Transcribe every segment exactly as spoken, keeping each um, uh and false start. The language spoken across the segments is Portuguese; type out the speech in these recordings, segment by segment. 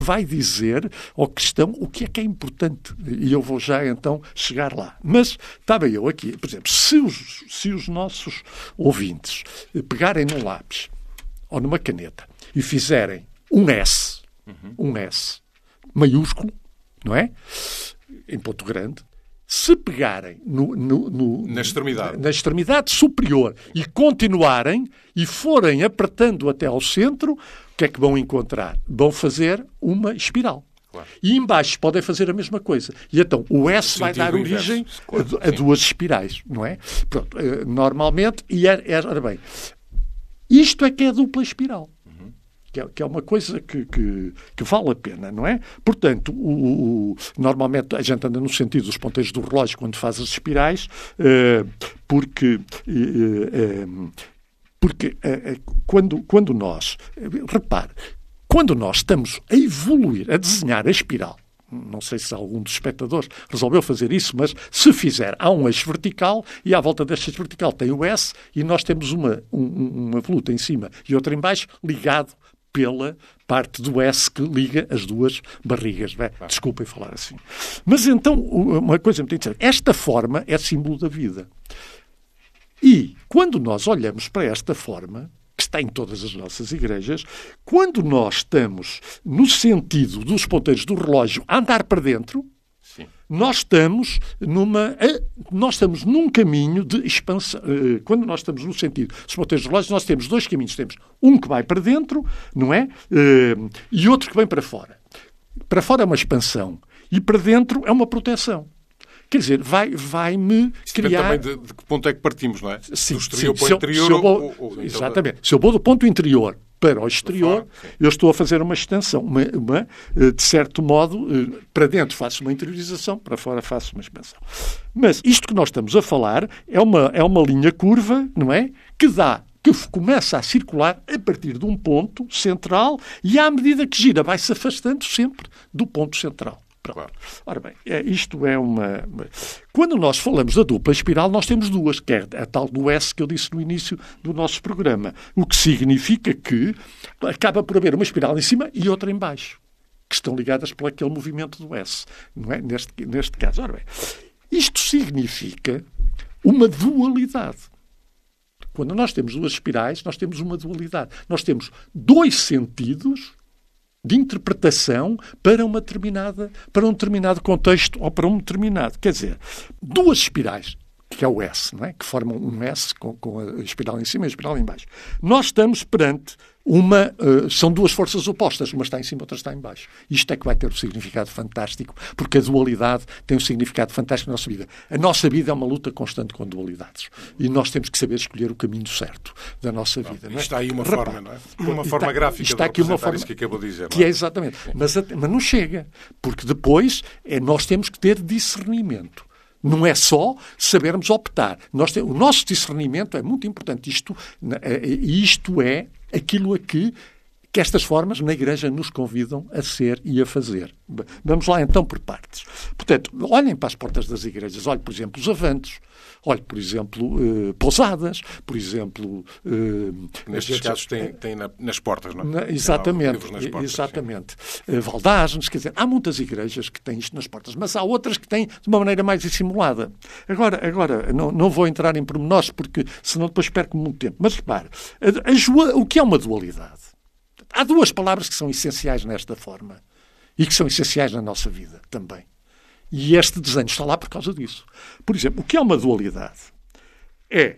vai dizer ao cristão o que é que é importante. E eu vou já, então, chegar lá. Mas estava eu aqui, por exemplo, se os, se os nossos ouvintes pegarem num lápis ou numa caneta e fizerem um S, uhum. um S maiúsculo, não é? Em ponto grande, se pegarem no, no, no, na, extremidade. na extremidade superior e continuarem e forem apertando até ao centro, o que é que vão encontrar? Vão fazer uma espiral. Claro. E embaixo podem fazer a mesma coisa. E então o S vai dar origem claro, a, a duas espirais, não é? Pronto, normalmente, e é, é, ora bem, isto é que é a dupla espiral. Que é, que é uma coisa que, que, que vale a pena, não é? Portanto, o, o, normalmente a gente anda no sentido dos ponteiros do relógio quando faz as espirais, uh, porque, uh, uh, porque uh, quando, quando nós, uh, repare, quando nós estamos a evoluir, a desenhar a espiral, não sei se algum dos espectadores resolveu fazer isso, mas se fizer, há um eixo vertical e à volta deste eixo vertical tem o S e nós temos uma, um, uma voluta em cima e outra em baixo ligado pela parte do S que liga as duas barrigas. Bem, desculpem falar assim. Mas então, uma coisa muito interessante. Esta forma é símbolo da vida. E, quando nós olhamos para esta forma, que está em todas as nossas igrejas, quando nós estamos no sentido dos ponteiros do relógio a andar para dentro, sim. Nós estamos numa, nós estamos num caminho de expansão. Quando nós estamos no sentido dos ponteiros do relógio, nós temos dois caminhos. Temos um que vai para dentro, não é? E outro que vem para fora. Para fora é uma expansão e para dentro é uma proteção. Quer dizer, vai, vai-me criar... Depende também de, de que ponto é que partimos, não é? Sim, do exterior sim. para o interior. Se eu vou, ou, ou, exatamente. Então... Se eu vou do ponto interior para o exterior, fora, eu estou a fazer uma extensão. Uma, uma, de certo modo, para dentro faço uma interiorização, para fora faço uma expansão. Mas isto que nós estamos a falar é uma, é uma linha curva, não é? Que dá... que começa a circular a partir de um ponto central e, à medida que gira, vai-se afastando sempre do ponto central. Claro. Ora bem, isto é uma... Quando nós falamos da dupla espiral, nós temos duas, que é a tal do S que eu disse no início do nosso programa, o que significa que acaba por haver uma espiral em cima e outra em baixo, que estão ligadas por aquele movimento do S, não é? Neste, neste caso. Ora bem, isto significa uma dualidade. Quando nós temos duas espirais, nós temos uma dualidade. Nós temos dois sentidos de interpretação para, uma determinada, para um determinado contexto ou para um determinado. Quer dizer, duas espirais, que é o S, não é? Que formam um S com, com a espiral em cima e a espiral em baixo. Nós estamos perante uma... Uh, são duas forças opostas. Uma está em cima, outra está em baixo. Isto é que vai ter um significado fantástico, porque a dualidade tem um significado fantástico na nossa vida. A nossa vida é uma luta constante com dualidades. E nós temos que saber escolher o caminho certo da nossa vida. Não é? Está aí uma Repara, forma, não é? Uma forma está, gráfica está de aqui uma forma isso que acabou de dizer. Que é exatamente. Mas, mas não chega. Porque depois é, nós temos que ter discernimento. Não é só sabermos optar. Nós temos, o nosso discernimento é muito importante. Isto, isto é aquilo a que, que estas formas na Igreja nos convidam a ser e a fazer. Vamos lá então por partes. Portanto, olhem para as portas das igrejas. Olhem, por exemplo, os avantos. Olhem, por exemplo, uh, pousadas. Por exemplo... Uh, Nestes as, casos tem, tem na, nas portas, não é? Na, exatamente. Nas portas, exatamente. Uh, Valdagens, quer dizer, há muitas igrejas que têm isto nas portas, mas há outras que têm de uma maneira mais dissimulada. Agora, agora não, não vou entrar em pormenores, porque senão depois perco muito tempo. Mas repare, a, a, o que é uma dualidade? Há duas palavras que são essenciais nesta forma e que são essenciais na nossa vida também. E este desenho está lá por causa disso. Por exemplo, o que é uma dualidade? É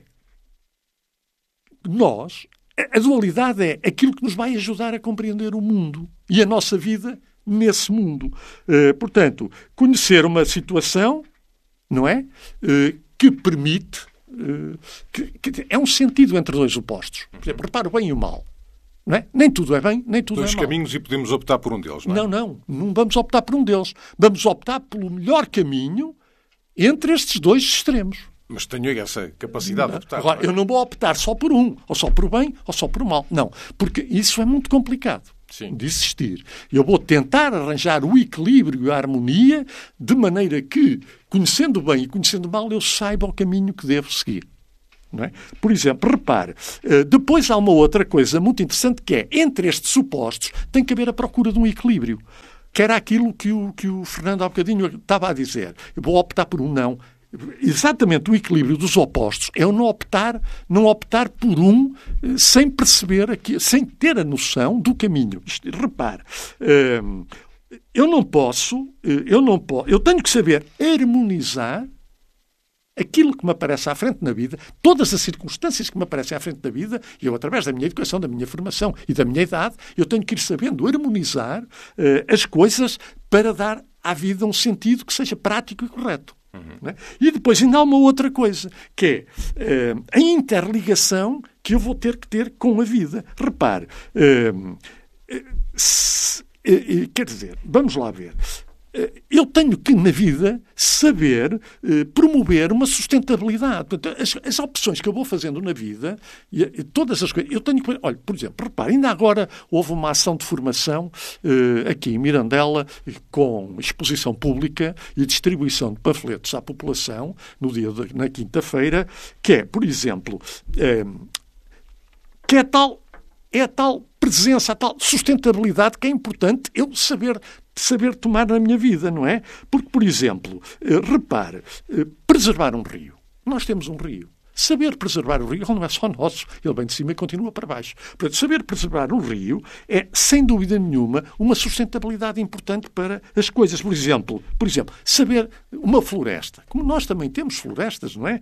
nós... A dualidade é aquilo que nos vai ajudar a compreender o mundo e a nossa vida nesse mundo. Uh, portanto, conhecer uma situação, não é? Uh, que permite... Uh, que, que é um sentido entre dois opostos. Por exemplo, repara o bem e o mal. Não é? Nem tudo é bem, nem tudo Dois é mal. Dois caminhos e podemos optar por um deles, não é? Não, não. Não vamos optar por um deles. Vamos optar pelo melhor caminho entre estes dois extremos. Mas tenho essa capacidade não. de optar. Agora, não é? eu não vou optar só por um, ou só por bem, ou só por mal. Não, porque isso é muito complicado. Sim. De existir. Eu vou tentar arranjar o equilíbrio e a harmonia de maneira que, conhecendo o bem e conhecendo o mal, eu saiba o caminho que devo seguir. Não é? Por exemplo, repare, depois há uma outra coisa muito interessante que é, entre estes supostos, tem que haver a procura de um equilíbrio. Que era aquilo que o, que o Fernando há bocadinho estava a dizer. Eu vou optar por um não. Exatamente o equilíbrio dos opostos é o não optar, não optar por um sem perceber, aqui, sem ter a noção do caminho. Isto, repare, eu não posso, eu não posso, eu tenho que saber harmonizar aquilo que me aparece à frente na vida, todas as circunstâncias que me aparecem à frente da vida, e eu, através da minha educação, da minha formação e da minha idade, eu tenho que ir sabendo harmonizar uh, as coisas para dar à vida um sentido que seja prático e correto. Uhum. Né? E depois ainda há uma outra coisa, que é uh, a interligação que eu vou ter que ter com a vida. Repare, uh, uh, se, uh, uh, quer dizer, vamos lá ver... Eu tenho que, na vida, saber eh, promover uma sustentabilidade. Portanto, as, as opções que eu vou fazendo na vida, e, e todas as coisas, eu tenho que... Olha, por exemplo, repare, ainda agora houve uma ação de formação eh, aqui em Mirandela, com exposição pública e distribuição de panfletos à população, no dia de, na quinta-feira, que é, por exemplo, eh, que é tal... É a tal presença, a tal sustentabilidade que é importante eu saber, saber tomar na minha vida, não é? Porque, por exemplo, repare, preservar um rio. Nós temos um rio. Saber preservar o rio, ele não é só nosso, ele vem de cima e continua para baixo. Portanto, saber preservar o rio é, sem dúvida nenhuma, uma sustentabilidade importante para as coisas. Por exemplo, por exemplo, saber uma floresta. Como nós também temos florestas, não é?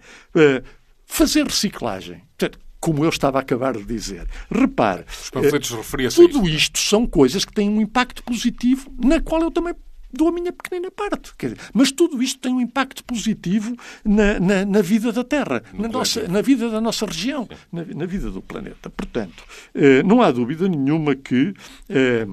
Fazer reciclagem. Portanto, como eu estava a acabar de dizer. Repare, os panfletos referia-se tudo isto são coisas que têm um impacto positivo, na qual eu também dou a minha pequenina parte. Quer dizer, mas tudo isto tem um impacto positivo na, na, na vida da Terra, na, nossa, na vida da nossa região, na, na vida do planeta. Portanto, eh, não há dúvida nenhuma que eh,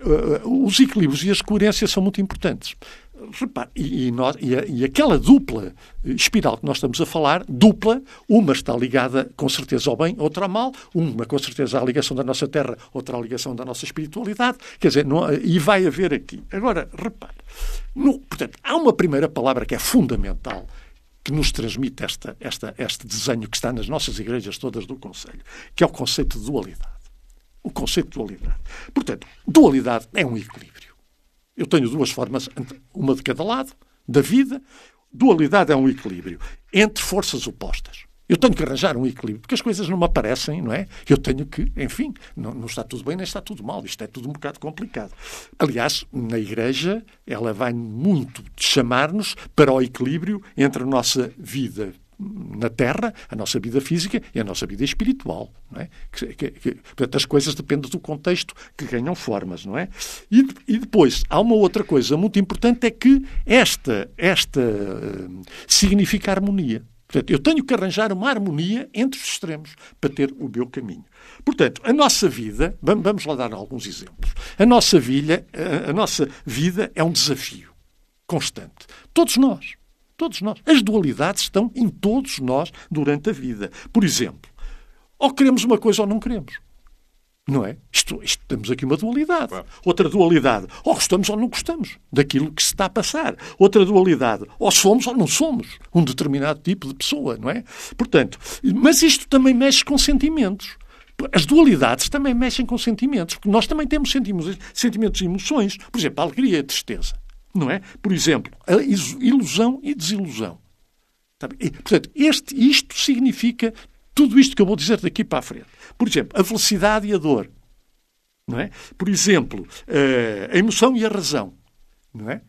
os equilíbrios e as coerências são muito importantes. Repare, e, e, nós, e, a, e aquela dupla espiral que nós estamos a falar, dupla, uma está ligada com certeza ao bem, outra ao mal, uma com certeza à ligação da nossa terra, outra à ligação da nossa espiritualidade, quer dizer, não, e vai haver aqui. Agora, repare, no, portanto, há uma primeira palavra que é fundamental, que nos transmite esta, esta, este desenho que está nas nossas igrejas todas do Conselho, que é o conceito de dualidade. O conceito de dualidade. Portanto, dualidade é um equilíbrio. Eu tenho duas formas, uma de cada lado, da vida. Dualidade é um equilíbrio entre forças opostas. Eu tenho que arranjar um equilíbrio, porque as coisas não me aparecem, não é? Eu tenho que, enfim, não, não está tudo bem nem está tudo mal. Isto é tudo um bocado complicado. Aliás, na Igreja, ela vai muito chamar-nos para o equilíbrio entre a nossa vida na Terra, a nossa vida física e a nossa vida espiritual, não é? Que, que, que, portanto, as coisas dependem do contexto que ganham formas, não é? E, e depois, há uma outra coisa muito importante, é que esta, esta uh, significa harmonia. Portanto, eu tenho que arranjar uma harmonia entre os extremos para ter o meu caminho. Portanto, a nossa vida, vamos lá dar alguns exemplos, a nossa vida, a, a nossa vida é um desafio constante. Todos nós. Todos nós. As dualidades estão em todos nós durante a vida. Por exemplo, ou queremos uma coisa ou não queremos. Não é? Isto, isto, temos aqui uma dualidade. Claro. Outra dualidade. Ou gostamos ou não gostamos daquilo que se está a passar. Outra dualidade. Ou somos ou não somos um determinado tipo de pessoa, não é? Portanto, mas isto também mexe com sentimentos. As dualidades também mexem com sentimentos. Porque nós também temos sentimentos, sentimentos e emoções. Por exemplo, a alegria e a tristeza. Não é? Por exemplo, a ilusão e desilusão. E, portanto, este, isto significa tudo isto que eu vou dizer daqui para a frente. Por exemplo, a felicidade e a dor. Não é? Por exemplo, a emoção e a razão. Não é?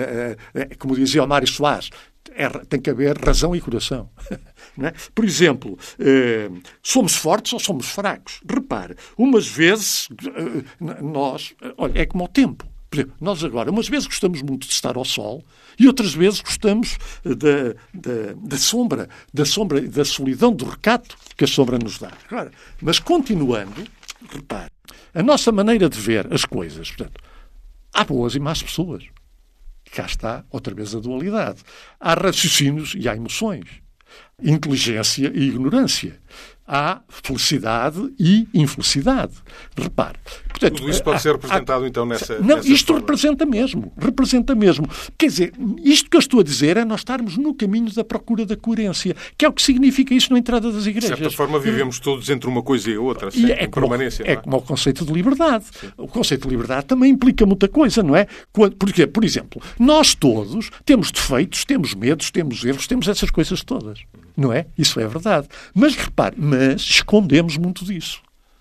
Como dizia o Mário Soares, é, tem que haver razão e coração. Não é? Por exemplo, somos fortes ou somos fracos? Repare, umas vezes nós... Olha, é como o tempo. Por exemplo, nós agora, umas vezes gostamos muito de estar ao sol e outras vezes gostamos da, da, da sombra, da sombra, da solidão, do recato que a sombra nos dá. Agora, mas continuando, repare, a nossa maneira de ver as coisas, portanto, há boas e más pessoas. Cá está, outra vez, a dualidade. Há raciocínios e há emoções. Inteligência e ignorância. Há felicidade e infelicidade. Repare, Portanto, tudo isso pode há, ser representado, há, então, nessa Não, nessa isto forma. representa mesmo. Representa mesmo. Quer dizer, isto que eu estou a dizer é nós estarmos no caminho da procura da coerência, que é o que significa isso na entrada das igrejas. De certa forma, vivemos todos entre uma coisa e a outra, sem é como, permanência. É, é como o conceito de liberdade. Sim. O conceito de liberdade também implica muita coisa, não é? Porque, por exemplo, nós todos temos defeitos, temos medos, temos erros, temos essas coisas todas. Não é? Isso é verdade. Mas, repare, mas escondemos muito disso.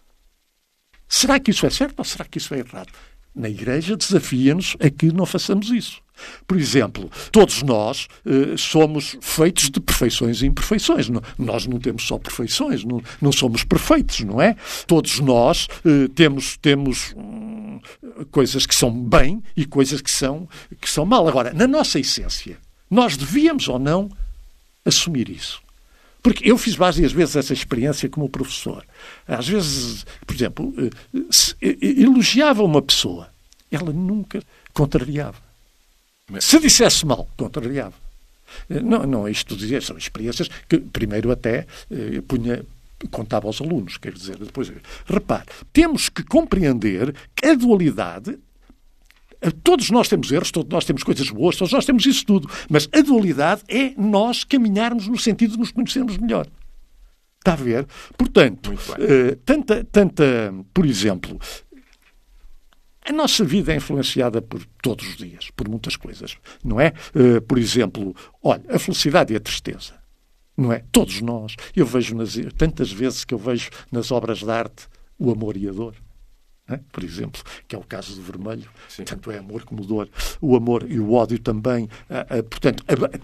Será que isso é certo ou será que isso é errado? Na Igreja desafia-nos a que não façamos isso. Por exemplo, todos nós eh, somos feitos de perfeições e imperfeições. Não, nós não temos só perfeições, não, não somos perfeitos, não é? Todos nós eh, temos, temos hum, coisas que são bem e coisas que são, que são mal. Agora, na nossa essência, nós devíamos ou não assumir isso. Porque eu fiz várias vezes essa experiência como professor. Às vezes, por exemplo, se elogiava uma pessoa, ela nunca contrariava. Se dissesse mal, contrariava. Não, não é isto dizer, são experiências que primeiro até eh, punha, contava aos alunos, quer dizer, depois... Repare, temos que compreender que a dualidade... Todos nós temos erros, todos nós temos coisas boas, todos nós temos isso tudo. Mas a dualidade é nós caminharmos no sentido de nos conhecermos melhor. Está a ver? Portanto, uh, tanta, tanta, por exemplo, a nossa vida é influenciada por todos os dias, por muitas coisas, não é? Uh, por exemplo, olha, a felicidade e a tristeza, não é? Todos nós. Eu vejo, nas, tantas vezes que eu vejo nas obras de arte o amor e a dor. É? Por exemplo, que é o caso do Vermelho, Sim. tanto é amor como dor, o amor e o ódio também, ah, ah, portanto,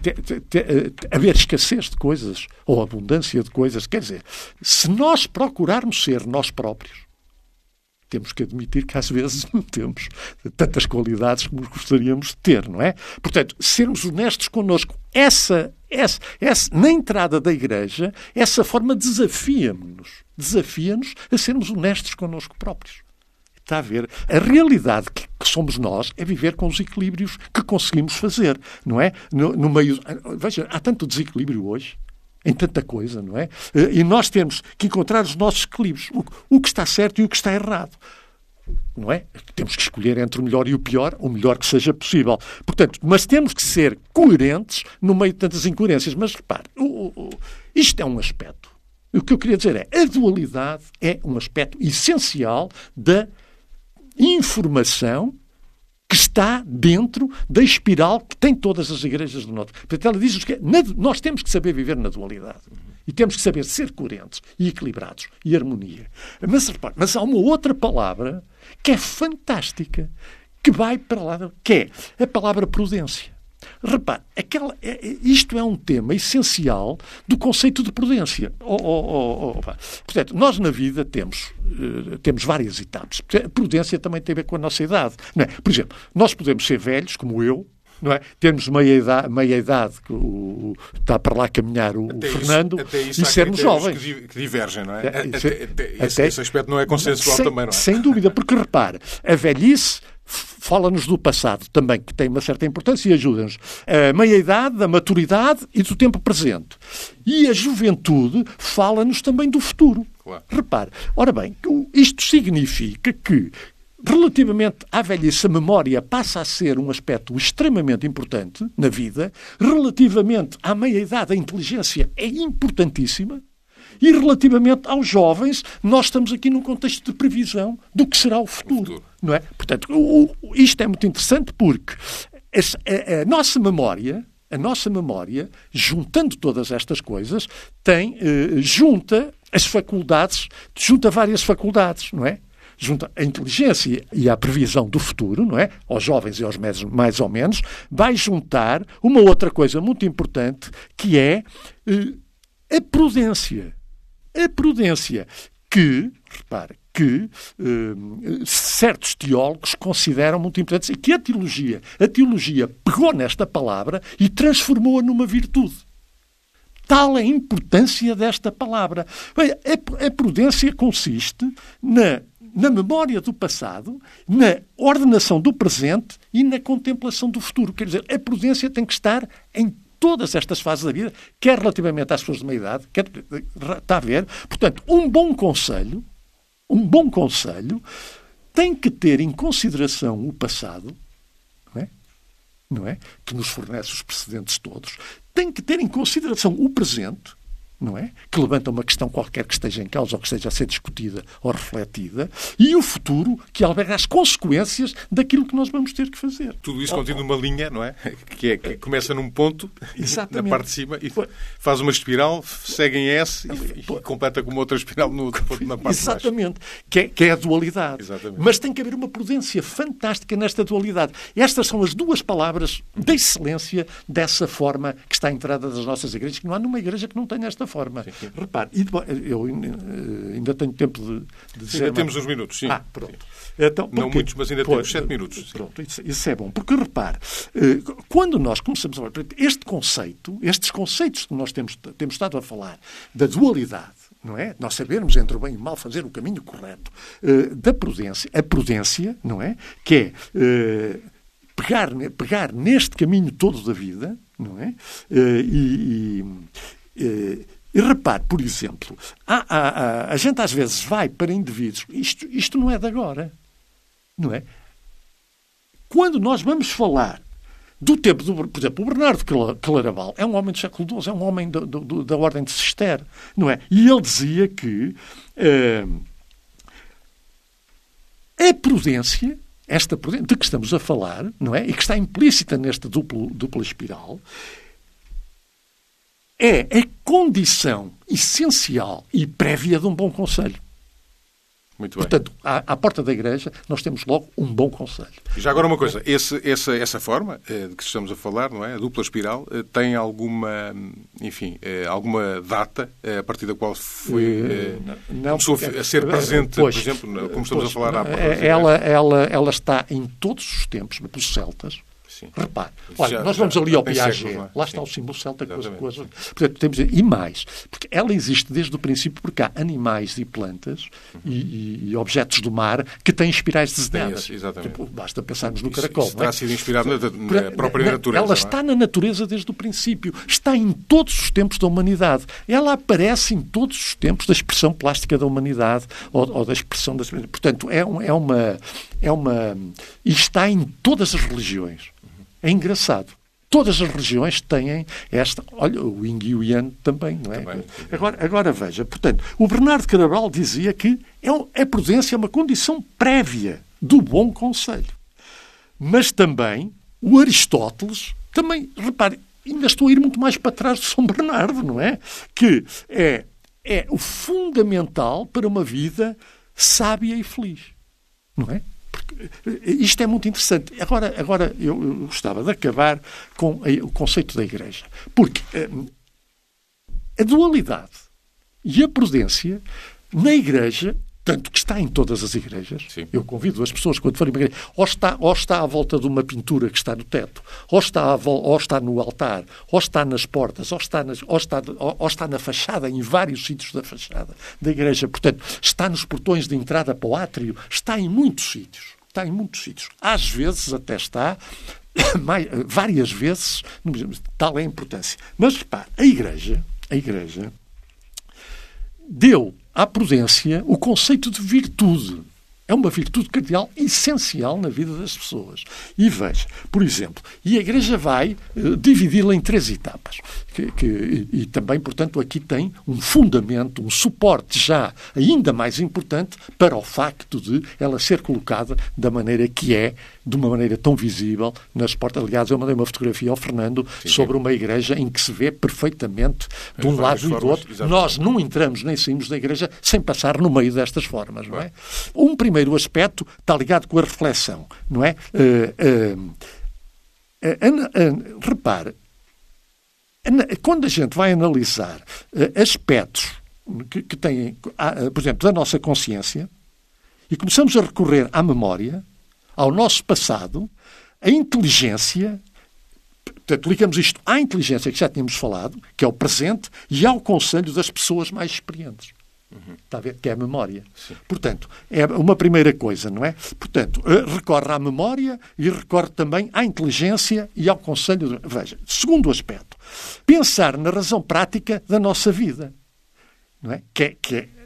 haver escassez de coisas ou abundância de coisas, quer dizer, se nós procurarmos ser nós próprios, temos que admitir que às vezes não temos tantas qualidades como gostaríamos de ter, não é? Portanto, sermos honestos connosco, essa, essa, essa na entrada da Igreja, essa forma desafia-nos, desafia-nos a sermos honestos connosco próprios. Está a ver? A realidade que somos nós é viver com os equilíbrios que conseguimos fazer, não é? No, no meio... Veja, há tanto desequilíbrio hoje, em tanta coisa, não é? E nós temos que encontrar os nossos equilíbrios, o, o que está certo e o que está errado. Não é? Temos que escolher entre o melhor e o pior, o melhor que seja possível. Portanto, mas temos que ser coerentes no meio de tantas incoerências. Mas repare, o, o, isto é um aspecto. O que eu queria dizer é, a dualidade é um aspecto essencial da informação que está dentro da espiral que tem todas as igrejas do norte. Portanto, ela diz-nos que nós temos que saber viver na dualidade. E temos que saber ser coerentes e equilibrados e harmonia. Mas, repare, mas há uma outra palavra que é fantástica, que vai para lá, que é a palavra prudência. Repare, aquela, isto é um tema essencial do conceito de prudência. Oh, oh, oh, oh. Portanto, nós na vida temos, uh, temos várias etapas. A prudência também tem a ver com a nossa idade. Não é? Por exemplo, nós podemos ser velhos, como eu, não é? Temos meia idade, meia idade que o, está para lá caminhar o, até Fernando, isso, até isso e sermos jovens. Que, que divergem, não é? é até, isso, até, até, esse, até, esse aspecto não é consensual sem, também, não é? Sem dúvida, porque repare, a velhice fala-nos do passado também, que tem uma certa importância e ajuda-nos. A meia-idade, a maturidade e do tempo presente. E a juventude fala-nos também do futuro. Claro. Repare, ora bem, isto significa que, relativamente à velhice, a memória passa a ser um aspecto extremamente importante na vida. Relativamente à meia-idade, a inteligência é importantíssima. E relativamente aos jovens, nós estamos aqui num contexto de previsão do que será o futuro. O futuro. Não é? Portanto, o, o, isto é muito interessante porque a, a, a nossa memória, a nossa memória, juntando todas estas coisas, tem, eh, junta as faculdades, junta várias faculdades, não é? Junta a inteligência e a previsão do futuro, não é? Aos jovens e aos médios, mais ou menos, vai juntar uma outra coisa muito importante, que é eh, a prudência. A prudência que, repare, que eh, certos teólogos consideram muito importantes e que a teologia, a teologia pegou nesta palavra e transformou-a numa virtude. Tal é a importância desta palavra. Bem, a, a prudência consiste na, na memória do passado, na ordenação do presente e na contemplação do futuro. Quer dizer, a prudência tem que estar em todas estas fases da vida, quer relativamente às pessoas de meia idade, quer, está a ver? Portanto, um bom conselho, um bom conselho tem que ter em consideração o passado, não é? Não é? Que nos fornece os precedentes todos. Tem que ter em consideração o presente, não é? Que levanta uma questão qualquer que esteja em causa ou que esteja a ser discutida ou refletida, e o futuro, que alberga as consequências daquilo que nós vamos ter que fazer. Tudo isso contido numa linha, não é? Que, é, que começa num ponto, Exatamente. Na parte de cima, e faz uma espiral, segue em S e, e completa com uma outra espiral no outro ponto, na parte Exatamente. De baixo. Que é, que é a dualidade. Exatamente. Mas tem que haver uma prudência fantástica nesta dualidade. Estas são as duas palavras da excelência dessa forma que está entrada das nossas igrejas, que não há numa igreja que não tenha esta forma. Sim, sim. Repare, eu ainda tenho tempo de, de dizer... Ainda temos uns minutos, sim. Ah, pronto. Então, porque, não muitos, mas ainda pois, temos sete minutos. Pronto, isso, isso é bom. Porque, repare, quando nós começamos a falar... Este conceito, estes conceitos que nós temos, temos estado a falar, da dualidade, não é? Nós sabermos entre o bem e o mal fazer o caminho correto, da prudência, a prudência, não é? Que é pegar, pegar neste caminho todo da vida, não é? E... e E repare, por exemplo, há, há, há, a gente às vezes vai para indivíduos... Isto, isto não é de agora. Não é? Quando nós vamos falar do tempo... Do, por exemplo, o Bernardo Claraval é um homem do século doze, é um homem do, do, da ordem de Cister. Não é? E ele dizia que uh, a prudência, esta prudência de que estamos a falar, não é? E que está implícita nesta duplo, dupla espiral... é a condição essencial e prévia de um bom conselho. Muito bem. Portanto, à, à porta da igreja, nós temos logo um bom conselho. Já agora uma coisa, esse, essa, essa forma eh, de que estamos a falar, não é? A dupla espiral, eh, tem alguma, enfim, eh, alguma data eh, a partir da qual foi eh, não, começou porque, a ser presente, pois, por exemplo, como estamos pois, a falar à porta da ela, ela, ela está em todos os tempos, pelos celtas. Sim. Repare, olha, já, nós vamos já, ali ao Piaget, lá, lá está sim. o símbolo celta com as coisas. Portanto, temos, e mais, porque ela existe desde o princípio, porque há animais e plantas uhum. e, e objetos do mar que têm espirais desenhadas. Tipo, basta pensarmos no isso, caracol. Isso não é? Está sido inspirado na, na própria na, natureza. Ela está na natureza desde o princípio. Está em todos os tempos da humanidade. Ela aparece em todos os tempos da expressão plástica da humanidade ou, ou da expressão da... Portanto, é, um, é uma... É uma e está em todas as religiões. É engraçado. Todas as religiões têm esta... Olha, o Yin e o Yang também, não é? Também. Agora, agora veja, portanto, o Bernardo Claraval dizia que a prudência é uma condição prévia do bom conselho. Mas também o Aristóteles, também, repare, ainda estou a ir muito mais para trás do São Bernardo, não é? Que é, é o fundamental para uma vida sábia e feliz, não é? Isto é muito interessante. Agora, agora eu, eu gostava de acabar com a, o conceito da Igreja. Porque a, a dualidade e a prudência na Igreja, tanto que está em todas as igrejas, Sim. eu convido as pessoas, quando forem uma igreja, ou está, ou está à volta de uma pintura que está no teto, ou está, à vol- ou está no altar, ou está nas portas, ou está, nas, ou, está, ou, ou está na fachada, em vários sítios da fachada da igreja. Portanto, está nos portões de entrada para o átrio, está em muitos sítios. Está em muitos sítios. Às vezes até está, mais, várias vezes, tal é a importância. Mas, repare, a Igreja, a Igreja deu à prudência o conceito de virtude. É uma virtude cardeal essencial na vida das pessoas. E veja, por exemplo, e a Igreja vai uh, dividi-la em três etapas. Que, que, e, e também, portanto, aqui tem um fundamento, um suporte já ainda mais importante para o facto de ela ser colocada da maneira que é, de uma maneira tão visível nas portas. Aliás, eu mandei uma fotografia ao Fernando sim, sobre sim. uma igreja em que se vê perfeitamente de um lado formas, e do outro. Exatamente. Nós não entramos nem saímos da igreja sem passar no meio destas formas, não é? Um primeiro aspecto está ligado com a reflexão, não é? Uh, uh, uh, uh, uh, repare, quando a gente vai analisar uh, aspectos que, que têm, uh, por exemplo, da nossa consciência, e começamos a recorrer à memória, ao nosso passado, à inteligência, portanto, ligamos isto à inteligência que já tínhamos falado, que é o presente, e ao conselho das pessoas mais experientes. Uhum. Está a ver? Que é a memória. Sim. Portanto, é uma primeira coisa, não é? Portanto, recorre à memória e recorre também à inteligência e ao conselho. Veja, segundo aspecto, pensar na razão prática da nossa vida, não é? Que é, que é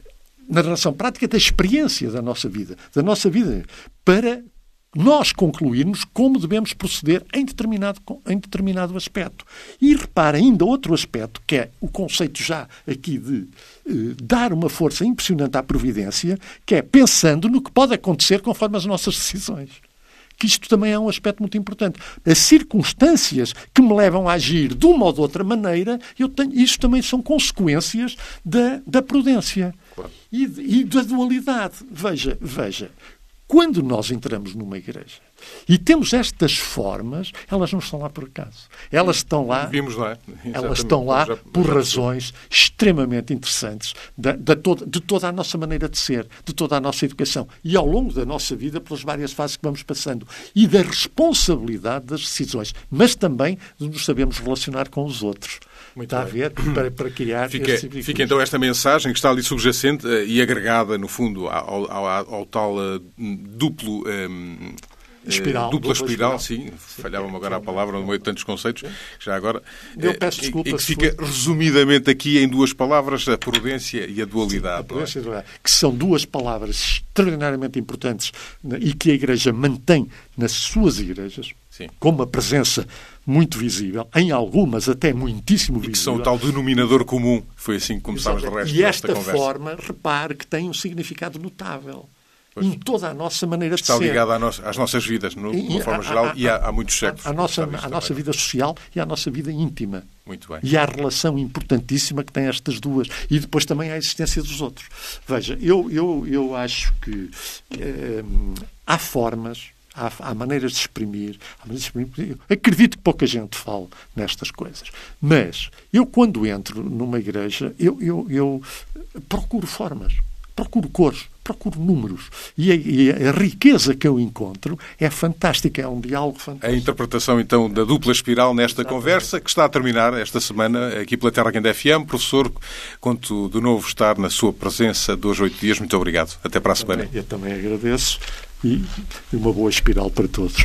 na relação prática da experiência da nossa vida, da nossa vida, para nós concluirmos como devemos proceder em determinado, em determinado aspecto. E repara ainda outro aspecto, que é o conceito já aqui de eh, dar uma força impressionante à providência, que é pensando no que pode acontecer conforme as nossas decisões. Que isto também é um aspecto muito importante. As circunstâncias que me levam a agir de uma ou de outra maneira, eu tenho, isto também são consequências da, da prudência. Claro. E, e da dualidade. Veja, veja. Quando nós entramos numa igreja e temos estas formas, elas não estão lá por acaso. Elas estão lá, Vimos lá. Elas estão lá já, por já razões extremamente interessantes de, de, toda, de toda a nossa maneira de ser, de toda a nossa educação. E ao longo da nossa vida, pelas várias fases que vamos passando. E da responsabilidade das decisões. Mas também de nos sabermos relacionar com os outros. Muito está bem. A ver? Para, para criar... Fica, tipo fica então esta mensagem que está ali subjacente uh, e agregada, no fundo, ao, ao, ao, ao tal uh, duplo... Um, Espiral, dupla, dupla espiral, espiral, sim. Falhava-me agora a palavra no meio de tantos conceitos. Já agora... Eu peço desculpa. E que fica foi... resumidamente aqui em duas palavras, a prudência e a dualidade. Sim, a prudência e a dualidade. Que são duas palavras extraordinariamente importantes e que a Igreja mantém nas suas igrejas, sim, com uma presença muito visível, em algumas até muitíssimo visível. E que são o tal denominador comum. Foi assim que começámos o resto e esta desta conversa. Forma, repare que tem um significado notável. Pois. Em toda a nossa maneira Está de ser. Está ligada no, às nossas vidas, no, de uma forma a, geral, a, a, e há, há muitos séculos. A, a, nossa, a nossa vida social e a nossa vida íntima. Muito bem. E há a relação importantíssima que tem estas duas. E depois também há a existência dos outros. Veja, eu, eu, eu acho que eh, há formas, há, há maneiras de exprimir, há maneiras de exprimir. Eu acredito que pouca gente fala nestas coisas. Mas eu, quando entro numa igreja, eu, eu, eu procuro formas. Procuro cores, procuro números. E a, e a riqueza que eu encontro é fantástica, é um diálogo fantástico. A interpretação, então, da dupla espiral nesta Exatamente. Conversa, que está a terminar esta semana aqui pela Terra Quente F M. Professor, conto de novo estar na sua presença dois, oito dias. Muito obrigado. Até para a semana. Eu também, eu também agradeço e uma boa espiral para todos.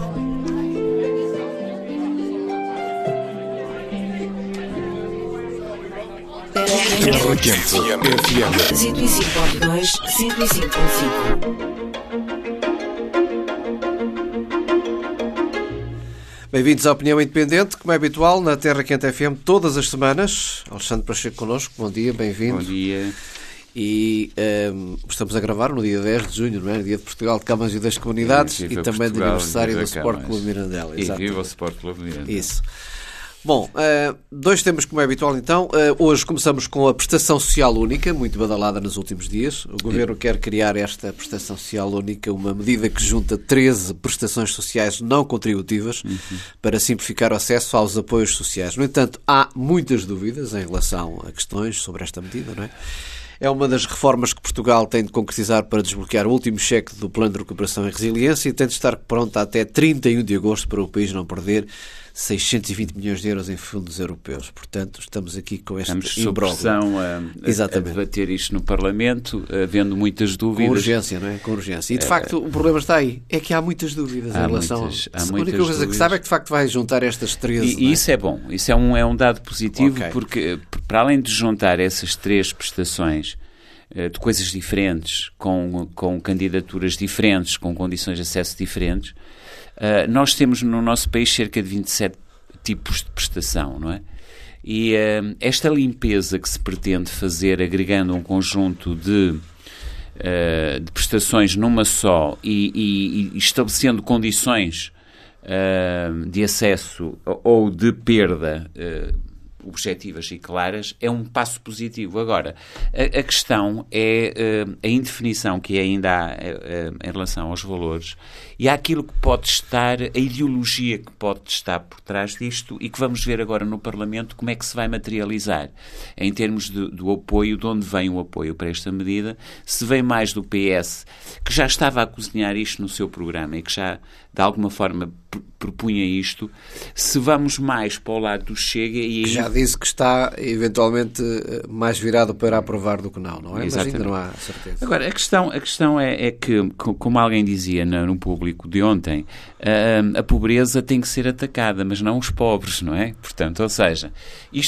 Terra Quente F M cento e cinco ponto dois, cento e cinco ponto cinco. Bem-vindos à Opinião Independente, como é habitual, na Terra Quente F M, todas as semanas. Alexandre Pacheco connosco, bom dia, bem-vindo. Bom dia. E um, estamos a gravar no dia dez de junho, não é? Dia de Portugal, de Câmaras e das Comunidades, e, e também do aniversário do Sport Clube Mirandela. E viva o Sport Clube Mirandela. Isso. Bom, uh, dois temas como é habitual então. Uh, hoje começamos com a prestação social única, muito badalada nos últimos dias. O Governo é. quer criar esta prestação social única, uma medida que junta treze prestações sociais não contributivas uhum. para simplificar o acesso aos apoios sociais. No entanto, há muitas dúvidas em relação a questões sobre esta medida, não é? É uma das reformas que Portugal tem de concretizar para desbloquear o último cheque do Plano de Recuperação e Resiliência e tem de estar pronta até trinta e um de agosto para o país não perder seiscentos e vinte milhões de euros em fundos europeus. Portanto, estamos aqui com este imbróglio. Estamos sob pressão a, a, a debater isto no Parlamento, havendo muitas dúvidas. Com urgência, não é? Com urgência. E, de facto, o problema está aí. É que há muitas dúvidas há em relação... Muitas, há a muitas única coisa dúvidas. que sabe é que, de facto, vai juntar estas treze... E, e isso é bom. Isso é um, é um dado positivo, okay. porque, para além de juntar essas três prestações de coisas diferentes, com, com candidaturas diferentes, com condições de acesso diferentes, Uh, nós temos no nosso país cerca de vinte e sete tipos de prestação, não é? E uh, esta limpeza que se pretende fazer agregando um conjunto de, uh, de prestações numa só e, e, e estabelecendo condições uh, de acesso ou de perda uh, objetivas e claras, é um passo positivo. Agora, a, a questão é uh, a indefinição que ainda há uh, em relação aos valores e há aquilo que pode estar, a ideologia que pode estar por trás disto e que vamos ver agora no Parlamento como é que se vai materializar em termos de, do apoio, de onde vem o apoio para esta medida, se vem mais do P S, que já estava a cozinhar isto no seu programa e que já, de alguma forma, propunha isto, se vamos mais para o lado do Chega e... Que já disse que está, eventualmente, mais virado para aprovar do que não, não é? Exatamente. Mas ainda não há certeza. Agora, a questão, a questão é, é que, como alguém dizia no, no público de ontem, a, a pobreza tem que ser atacada, mas não os pobres, não é? Portanto, ou seja, isto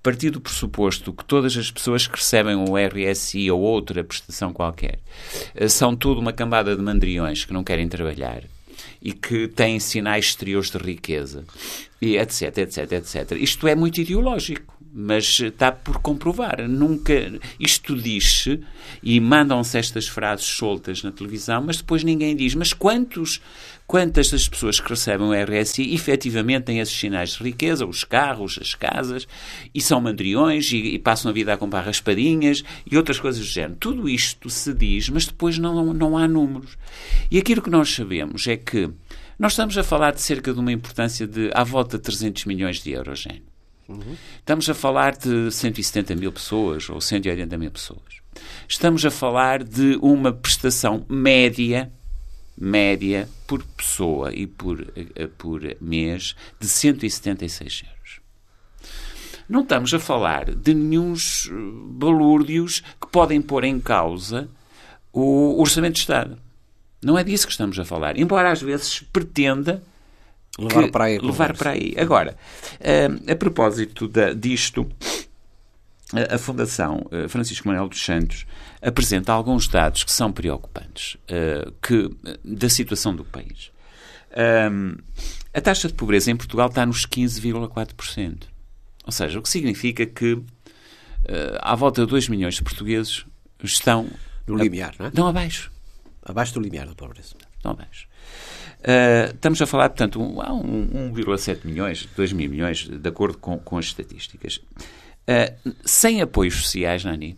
partir do pressuposto que todas as pessoas que recebem o R S I ou outra prestação qualquer são tudo uma cambada de mandriões que não querem trabalhar e que têm sinais exteriores de riqueza, e etc, etc, etcétera. Isto é muito ideológico, mas está por comprovar. Nunca isto diz-se e mandam-se estas frases soltas na televisão, mas depois ninguém diz. Mas quantos, quantas das pessoas que recebem o R S I efetivamente têm esses sinais de riqueza, os carros, as casas, e são mandriões e, e passam a vida a comprar raspadinhas e outras coisas do género. Tudo isto se diz, mas depois não, não há números. E aquilo que nós sabemos é que nós estamos a falar de cerca de uma importância de à volta de trezentos milhões de euros, gente. Uhum. Estamos a falar de cento e setenta mil pessoas ou cento e oitenta mil pessoas. Estamos a falar de uma prestação média, média por pessoa e por, por mês de cento e setenta e seis euros. Não estamos a falar de nenhuns balúrdios que podem pôr em causa o Orçamento de Estado. Não é disso que estamos a falar. Embora às vezes pretenda levar para aí. Levar para aí. Agora, a, a propósito da, disto, a, a Fundação Francisco Manuel dos Santos apresenta alguns dados que são preocupantes uh, que, da situação do país. Um, a taxa de pobreza em Portugal está nos quinze vírgula quatro por cento. Ou seja, o que significa que uh, à volta de dois milhões de portugueses estão... No limiar, não é? Estão abaixo. Abaixo do limiar da pobreza. Estão abaixo. Uh, estamos a falar, portanto, há um, um vírgula sete milhões, dois mil milhões, de acordo com, com as estatísticas. Uh, sem apoios sociais, Nani,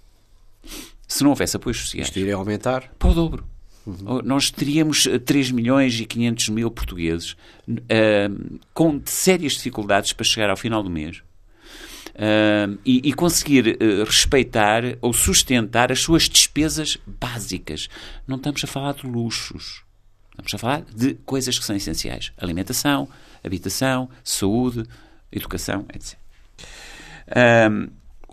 se não houvesse apoios sociais... Isto iria aumentar? Para o dobro. Uhum. Nós teríamos três milhões e quinhentos mil portugueses uh, com sérias dificuldades para chegar ao final do mês. Uh, e, e conseguir uh, respeitar ou sustentar as suas despesas básicas. Não estamos a falar de luxos. Estamos a falar de coisas que são essenciais. Alimentação, habitação, saúde, educação, etcétera. Uh,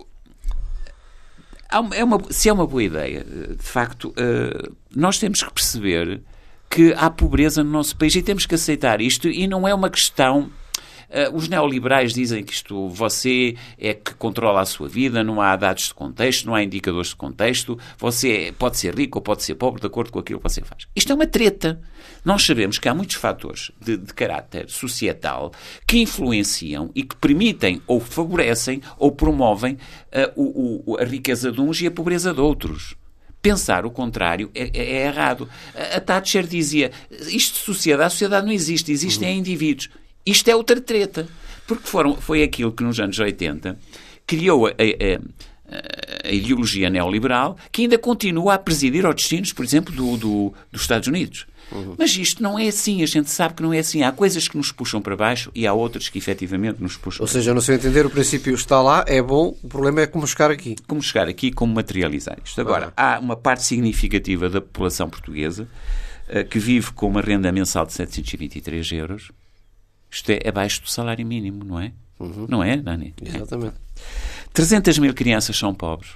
é uma, se é uma boa ideia, de facto, uh, nós temos que perceber que há pobreza no nosso país e temos que aceitar isto, e não é uma questão... Uh, os neoliberais dizem que isto, você é que controla a sua vida, não há dados de contexto, não há indicadores de contexto, você pode ser rico ou pode ser pobre de acordo com aquilo que você faz. Isto é uma treta. Nós sabemos que há muitos fatores de, de caráter societal que influenciam e que permitem ou favorecem ou promovem uh, o, o, a riqueza de uns e a pobreza de outros. Pensar o contrário é, é, é errado. A, a Thatcher dizia, isto de sociedade, a sociedade não existe, existem uhum. indivíduos. Isto é outra treta, porque foram, foi aquilo que nos anos oitenta criou a, a, a ideologia neoliberal que ainda continua a presidir aos destinos, por exemplo, do, do, dos Estados Unidos. Uhum. Mas isto não é assim, a gente sabe que não é assim. Há coisas que nos puxam para baixo e há outras que efetivamente nos puxam Ou seja, no seu entender, o princípio está lá, é bom, o problema é como chegar aqui. Como chegar aqui, como materializar isto. Agora, uhum. há uma parte significativa da população portuguesa uh, que vive com uma renda mensal de setecentos e vinte e três euros. Isto é abaixo do salário mínimo, não é? Uhum. Não é, Dani? Exatamente. trezentas mil crianças são pobres.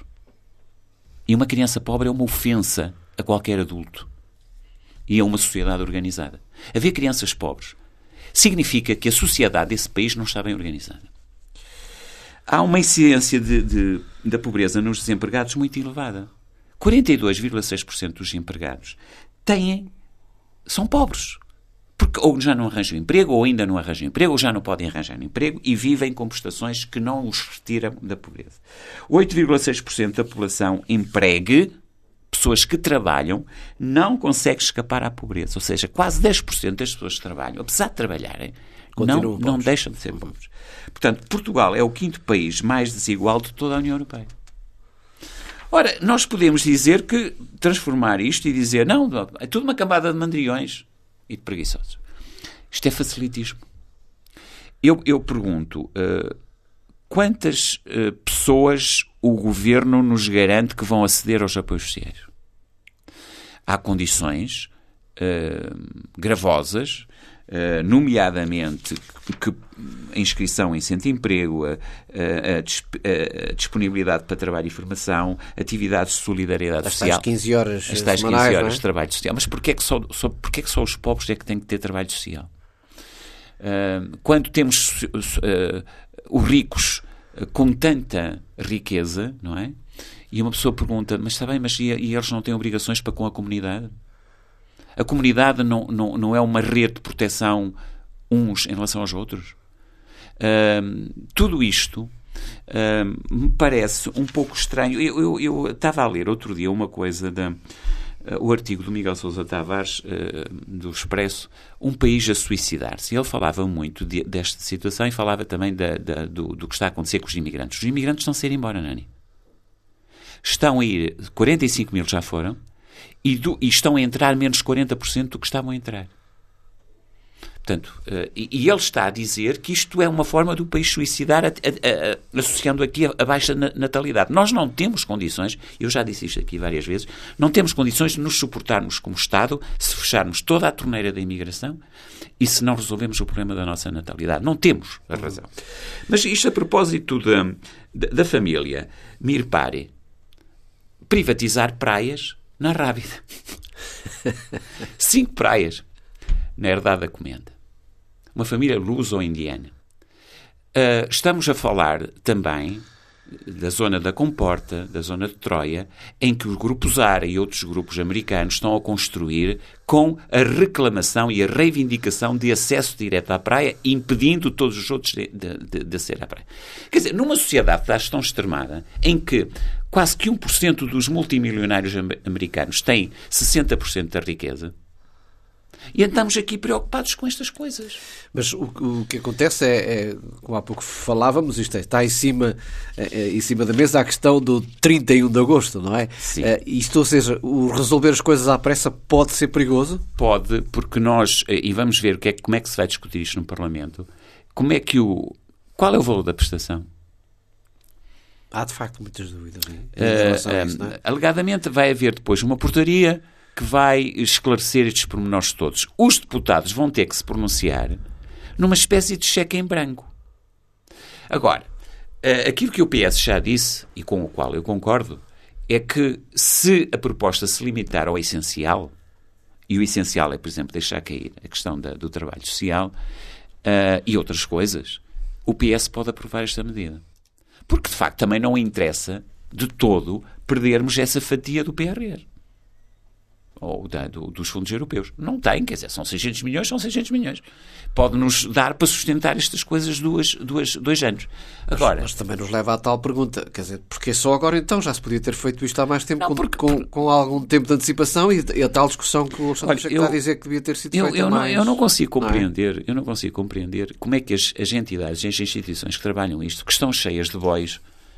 E uma criança pobre é uma ofensa a qualquer adulto. E a uma sociedade organizada. Haver crianças pobres significa que a sociedade desse país não está bem organizada. Há uma incidência de, de, da pobreza nos desempregados muito elevada. quarenta e dois vírgula seis por cento dos empregados têm, são pobres. Porque ou já não arranjam emprego, ou ainda não arranjam emprego, ou já não podem arranjar emprego e vivem com prestações que não os retiram da pobreza. oito vírgula seis por cento da população empregue, pessoas que trabalham, não consegue escapar à pobreza. Ou seja, quase dez por cento das pessoas que trabalham, apesar de trabalharem, não, não deixam de ser pobres. Portanto, Portugal é o quinto país mais desigual de toda a União Europeia. Ora, nós podemos dizer que, transformar isto e dizer, não, é tudo uma cambada de mandriões e de preguiçosos. Isto é facilitismo. Eu, eu pergunto, uh, quantas uh, pessoas o governo nos garante que vão aceder aos apoios sociais? Há condições uh, gravosas, uh, nomeadamente que, que a inscrição em centro de emprego, a, a, a, disp, a disponibilidade para trabalho e formação, atividades de solidariedade as social. As quinze horas As tais quinze horas é? de trabalho social. Mas porquê é que só, só, porquê é que só os pobres é que têm que ter trabalho social? Uh, quando temos uh, os ricos com tanta riqueza, não é? E uma pessoa pergunta, mas está bem, mas e, e eles não têm obrigações para com a comunidade? A comunidade não, não, não é uma rede de proteção uns em relação aos outros? Uh, tudo isto uh, me parece um pouco estranho. Eu, eu, eu estava a ler outro dia uma coisa, da, uh, o artigo do Miguel Sousa Tavares, uh, do Expresso, Um País a Suicidar-se. Ele falava muito de, desta situação e falava também da, da, do, do que está a acontecer com os imigrantes. Os imigrantes estão a ir embora, Nani. Estão a ir, quarenta e cinco mil já foram, e, do, e estão a entrar menos quarenta por cento do que estavam a entrar. Portanto, uh, e, e ele está a dizer que isto é uma forma do país suicidar, a, a, a, associando aqui a, a baixa natalidade. Nós não temos condições, eu já disse isto aqui várias vezes, não temos condições de nos suportarmos como Estado se fecharmos toda a torneira da imigração e se não resolvemos o problema da nossa natalidade. Não temos a razão. Mas isto a propósito da, da, da família Mir Pare, privatizar praias na Rábida. Cinco praias na herdade da Comenda. Uma família luso-indiana. Uh, estamos a falar também da zona da Comporta, da zona de Troia, em que os grupos Zara e outros grupos americanos estão a construir com a reclamação e a reivindicação de acesso direto à praia, impedindo todos os outros de, de, de, de aceder à praia. Quer dizer, numa sociedade tão extremada, em que quase que um por cento dos multimilionários americanos têm sessenta por cento da riqueza, e andamos aqui preocupados com estas coisas. Mas o, o que acontece é, é, como há pouco falávamos, isto é, está em cima, é, em cima da mesa a questão do trinta e um de agosto, não é? Sim. É, isto, ou seja, o resolver as coisas à pressa pode ser perigoso? Pode, porque nós, e vamos ver o que é, como é que se vai discutir isto no Parlamento, como é que o... Qual é o valor da prestação? Há, de facto, muitas dúvidas. Em uh, relação a isso, não é? Alegadamente vai haver depois uma portaria que vai esclarecer estes pormenores todos. Os deputados vão ter que se pronunciar numa espécie de cheque em branco. Agora, aquilo que o P S já disse, e com o qual eu concordo, é que se a proposta se limitar ao essencial, e o essencial é, por exemplo, deixar cair a questão da, do trabalho social uh, e outras coisas, o P S pode aprovar esta medida. Porque, de facto, também não interessa de todo perdermos essa fatia do P R R. Ou da, do, dos fundos europeus. Não tem, quer dizer, são seiscentos milhões, são seiscentos milhões. Pode-nos dar para sustentar estas coisas duas, duas, dois anos. Agora, mas, mas também nos leva à tal pergunta, quer dizer, porque só agora então? Já se podia ter feito isto há mais tempo, não, com, porque, com, com algum tempo de antecipação, e, e a tal discussão que o Alexandre Checo está a dizer que devia ter sido eu, feita eu mais... Não, eu não consigo compreender, não é? eu não consigo compreender como é que as, as entidades, as instituições que trabalham isto, que estão cheias de bois,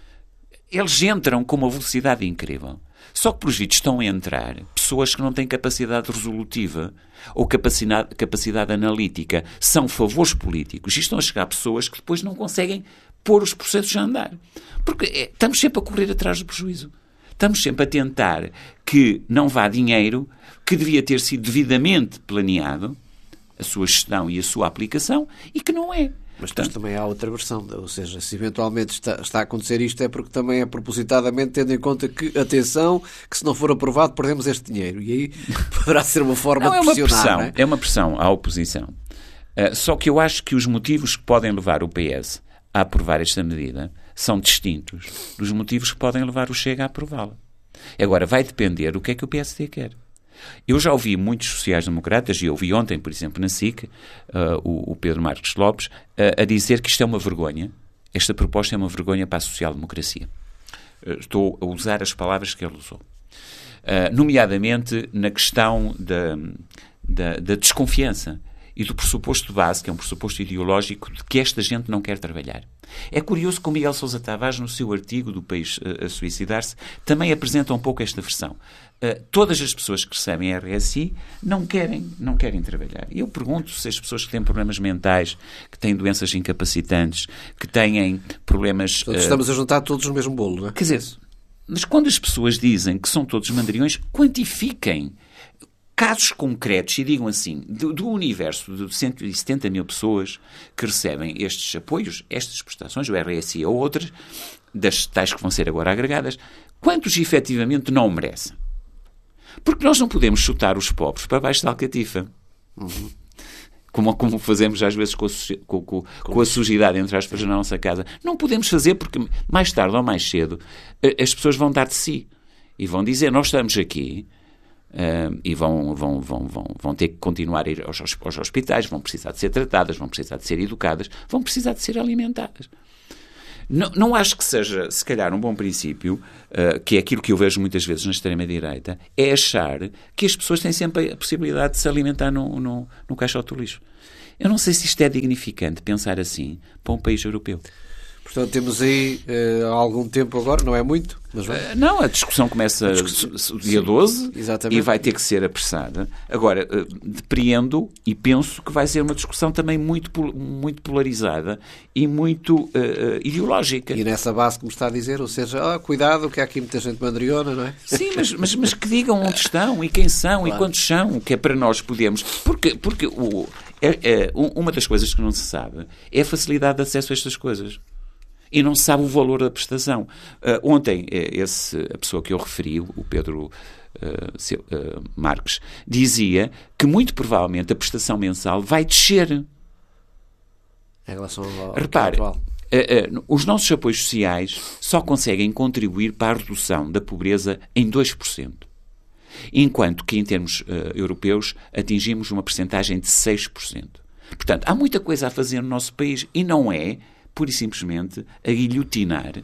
eles entram com uma velocidade incrível. Só que, pelos vistos, estão a entrar pessoas que não têm capacidade resolutiva ou capacidade, capacidade analítica. São favores políticos. E estão a chegar pessoas que depois não conseguem pôr os processos a andar. Porque é, estamos sempre a correr atrás do prejuízo. Estamos sempre a tentar que não vá dinheiro que devia ter sido devidamente planeado, a sua gestão e a sua aplicação, e que não é. Mas depois também há outra versão, ou seja, se eventualmente está, está a acontecer isto é porque também é propositadamente tendo em conta que, atenção, que se não for aprovado perdemos este dinheiro, e aí poderá ser uma forma não, de é uma pressionar. Pressão, não é? é uma pressão à oposição. Uh, só que eu acho que os motivos que podem levar o P S a aprovar esta medida são distintos dos motivos que podem levar o Chega a aprová-la. Agora, vai depender do que é que o P S D quer. Eu já ouvi muitos sociais-democratas, e ouvi ontem, por exemplo, na S I C, uh, o, o Pedro Marques Lopes, uh, a dizer que isto é uma vergonha, esta proposta é uma vergonha para a social-democracia. Uh, estou a usar as palavras que ele usou. Uh, nomeadamente na questão da, da, da desconfiança e do pressuposto de base, que é um pressuposto ideológico, de que esta gente não quer trabalhar. É curioso que o Miguel Sousa Tavares, no seu artigo do País a Suicidar-se, também apresenta um pouco esta versão. Uh, todas as pessoas que recebem R S I não querem, não querem trabalhar. E eu pergunto se as pessoas que têm problemas mentais, que têm doenças incapacitantes, que têm problemas... Portanto, estamos uh, a juntar todos no mesmo bolo, não é? Quer dizer, mas quando as pessoas dizem que são todos mandriões, quantifiquem casos concretos e digam assim, do, do universo de cento e setenta mil pessoas que recebem estes apoios, estas prestações, o R S I ou outras, das tais que vão ser agora agregadas, quantos efetivamente não merecem? Porque nós não podemos chutar os pobres para baixo da alcatifa. Uhum. como, como fazemos às vezes com a, com, com, com a sujidade, entre aspas, na nossa casa. Não podemos fazer porque mais tarde ou mais cedo as pessoas vão dar de si e vão dizer, nós estamos aqui uh, e vão, vão, vão, vão, vão ter que continuar a ir aos, aos hospitais, vão precisar de ser tratadas, vão precisar de ser educadas, vão precisar de ser alimentadas. Não, não acho que seja, se calhar, um bom princípio, uh, que é aquilo que eu vejo muitas vezes na extrema-direita, é achar que as pessoas têm sempre a possibilidade de se alimentar no, no, no caixote do lixo. Eu não sei se isto é dignificante pensar assim para um país europeu. Portanto, temos aí uh, há algum tempo agora, não é muito, mas vai. Uh, não, a discussão começa a discussão, dia doze exatamente. E vai ter que ser apressada. Agora, uh, depreendo e penso que vai ser uma discussão também muito, muito polarizada e muito uh, uh, ideológica. E nessa base, como está a dizer, ou seja, oh, cuidado, que há aqui muita gente mandriona, não é? Sim, mas, mas, mas que digam onde estão e quem são claro. E quantos são, que é para nós podermos... Porque, porque o, é, é, uma das coisas que não se sabe é a facilidade de acesso a estas coisas. E não se sabe o valor da prestação. Uh, ontem, esse, a pessoa que eu referi, o Pedro uh, seu, uh, Marques, dizia que muito provavelmente a prestação mensal vai descer. Em relação ao Repare, atual. Uh, uh, os nossos apoios sociais só conseguem contribuir para a redução da pobreza em dois por cento. Enquanto que, em termos uh, europeus, atingimos uma percentagem de seis por cento. Portanto, há muita coisa a fazer no nosso país e não é... pura e simplesmente a guilhotinar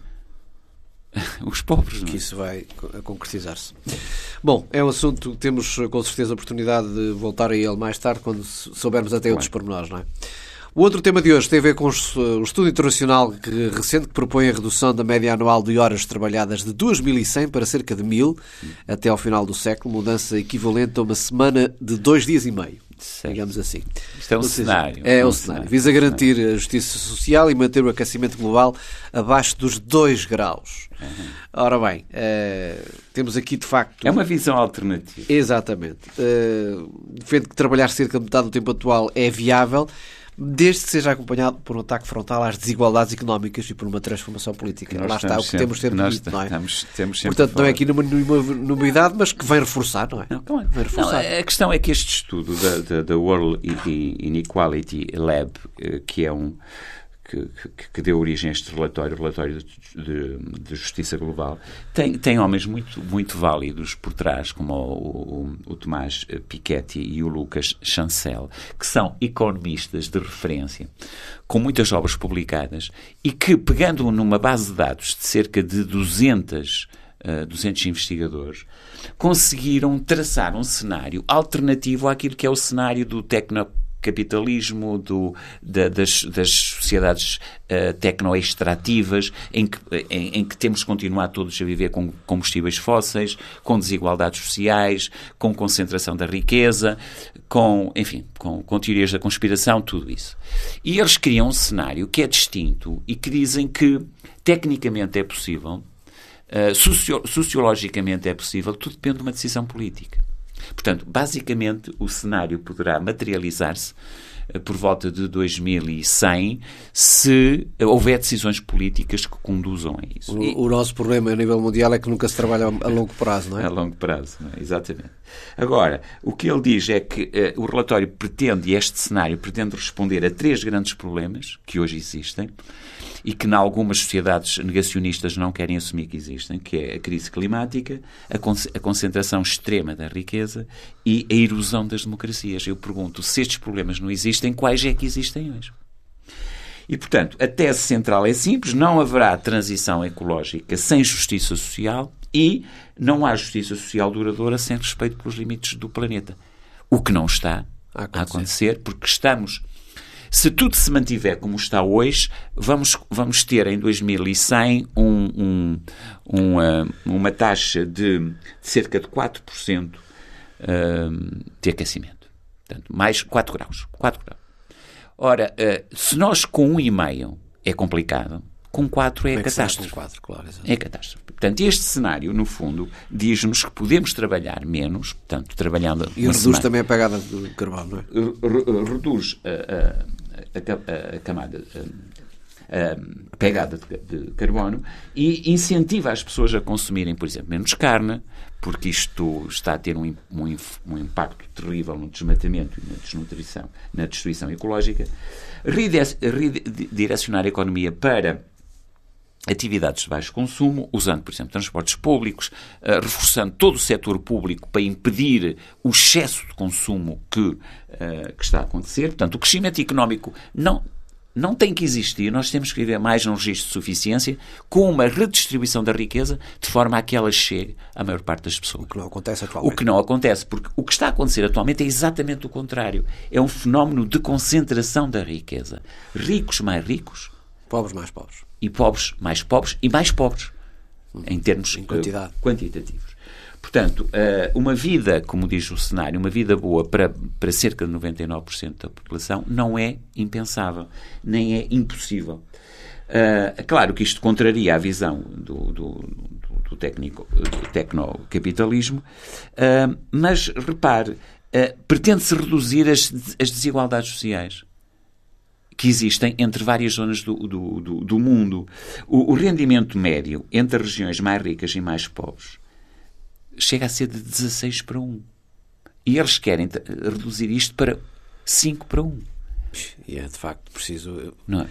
os pobres. Não é? Que isso vai concretizar-se. Bom, é um assunto que temos com certeza a oportunidade de voltar a ele mais tarde, quando soubermos até outros pormenores, não é? O outro tema de hoje tem a ver com o estudo internacional que, recente que propõe a redução da média anual de horas trabalhadas de dois mil e cem para cerca de mil até ao final do século, mudança equivalente a uma semana de dois dias e meio. Certo. Digamos assim. Isto é um Ou seja, cenário. É um o cenário. cenário. Visa garantir a justiça social e manter o aquecimento global abaixo dos dois graus. Uhum. Ora bem, uh, temos aqui de facto... É uma visão alternativa. Exatamente. Uh, defende que trabalhar cerca de metade do tempo atual é viável, desde que seja acompanhado por um ataque frontal às desigualdades económicas e por uma transformação política. Lá está o que sempre, temos sempre dito, não é? Estamos, temos sempre Portanto, não é aqui nenhuma, nenhuma novidade, mas que vem reforçar, não é? Não, claro. Vem reforçar. Não, a questão é que este estudo da, da, da World Inequality Lab, que é um... Que, que, que deu origem a este relatório, o relatório de, de, de Justiça Global, tem, tem homens muito, muito válidos por trás, como o, o, o Tomás Piketty e o Lucas Chancel, que são economistas de referência, com muitas obras publicadas, e que, pegando numa base de dados de cerca de duzentos, uh, duzentos investigadores, conseguiram traçar um cenário alternativo àquilo que é o cenário do tecno capitalismo, do, da, das, das sociedades uh, tecno-extrativas, em que, em, em que temos que continuar todos a viver com combustíveis fósseis, com desigualdades sociais, com concentração da riqueza, com, enfim, com, com teorias da conspiração, tudo isso. E eles criam um cenário que é distinto e que dizem que tecnicamente é possível, uh, socio, sociologicamente é possível, tudo depende de uma decisão política. Portanto, basicamente, o cenário poderá materializar-se uh, por volta de dois mil e cem se houver decisões políticas que conduzam a isso. O, e, o nosso problema a nível mundial é que nunca se trabalha a longo prazo, não é? A longo prazo, não é? Exatamente. Agora, o que ele diz é que uh, o relatório pretende, este cenário pretende responder a três grandes problemas que hoje existem e que, em algumas sociedades negacionistas, não querem assumir que existem, que é a crise climática, a, con a concentração extrema da riqueza e a erosão das democracias. Eu pergunto, se estes problemas não existem, quais é que existem hoje? E, portanto, a tese central é simples, não haverá transição ecológica sem justiça social e não há justiça social duradoura sem respeito pelos limites do planeta. O que não está a acontecer, a acontecer porque estamos... Se tudo se mantiver como está hoje, vamos, vamos ter em dois mil e cem um, um, uma, uma taxa de cerca de quatro por cento de aquecimento. Portanto, mais quatro graus. quatro graus. Ora, se nós com um vírgula cinco é complicado, com quatro é, é catástrofe. Com quatro, claro, é catástrofe. Portanto, este cenário, no fundo, diz-nos que podemos trabalhar menos, portanto, trabalhando... E reduz semana, também a pegada de carbono, não é? Reduz a, a, a, a camada, a pegada de, de carbono, e incentiva as pessoas a consumirem, por exemplo, menos carne, porque isto está a ter um, um, um impacto terrível no desmatamento e na desnutrição, na destruição ecológica, redirecionar a economia para atividades de baixo consumo, usando, por exemplo, transportes públicos, uh, reforçando todo o setor público para impedir o excesso de consumo que, uh, que está a acontecer. Portanto, o crescimento económico não, não tem que existir. Nós temos que viver mais num registro de suficiência, com uma redistribuição da riqueza, de forma a que ela chegue à maior parte das pessoas. O que não acontece atualmente. O que não acontece, porque o que está a acontecer atualmente é exatamente o contrário. É um fenómeno de concentração da riqueza. Ricos mais ricos. Pobres mais pobres. E pobres mais pobres e mais pobres, em termos em quantidade. uh, quantitativos. Portanto, uh, uma vida, como diz o cenário, uma vida boa para, para cerca de noventa e nove por cento da população não é impensável, nem é impossível. Uh, claro que isto contraria a visão do, do, do, do, técnico, do tecnocapitalismo, uh, mas, repare, uh, pretende-se reduzir as, as desigualdades sociais que existem entre várias zonas do, do, do, do mundo. O, o rendimento médio entre as regiões mais ricas e mais pobres chega a ser de dezasseis para um. E eles querem reduzir isto para cinco para um. E é, de facto, preciso... Não é?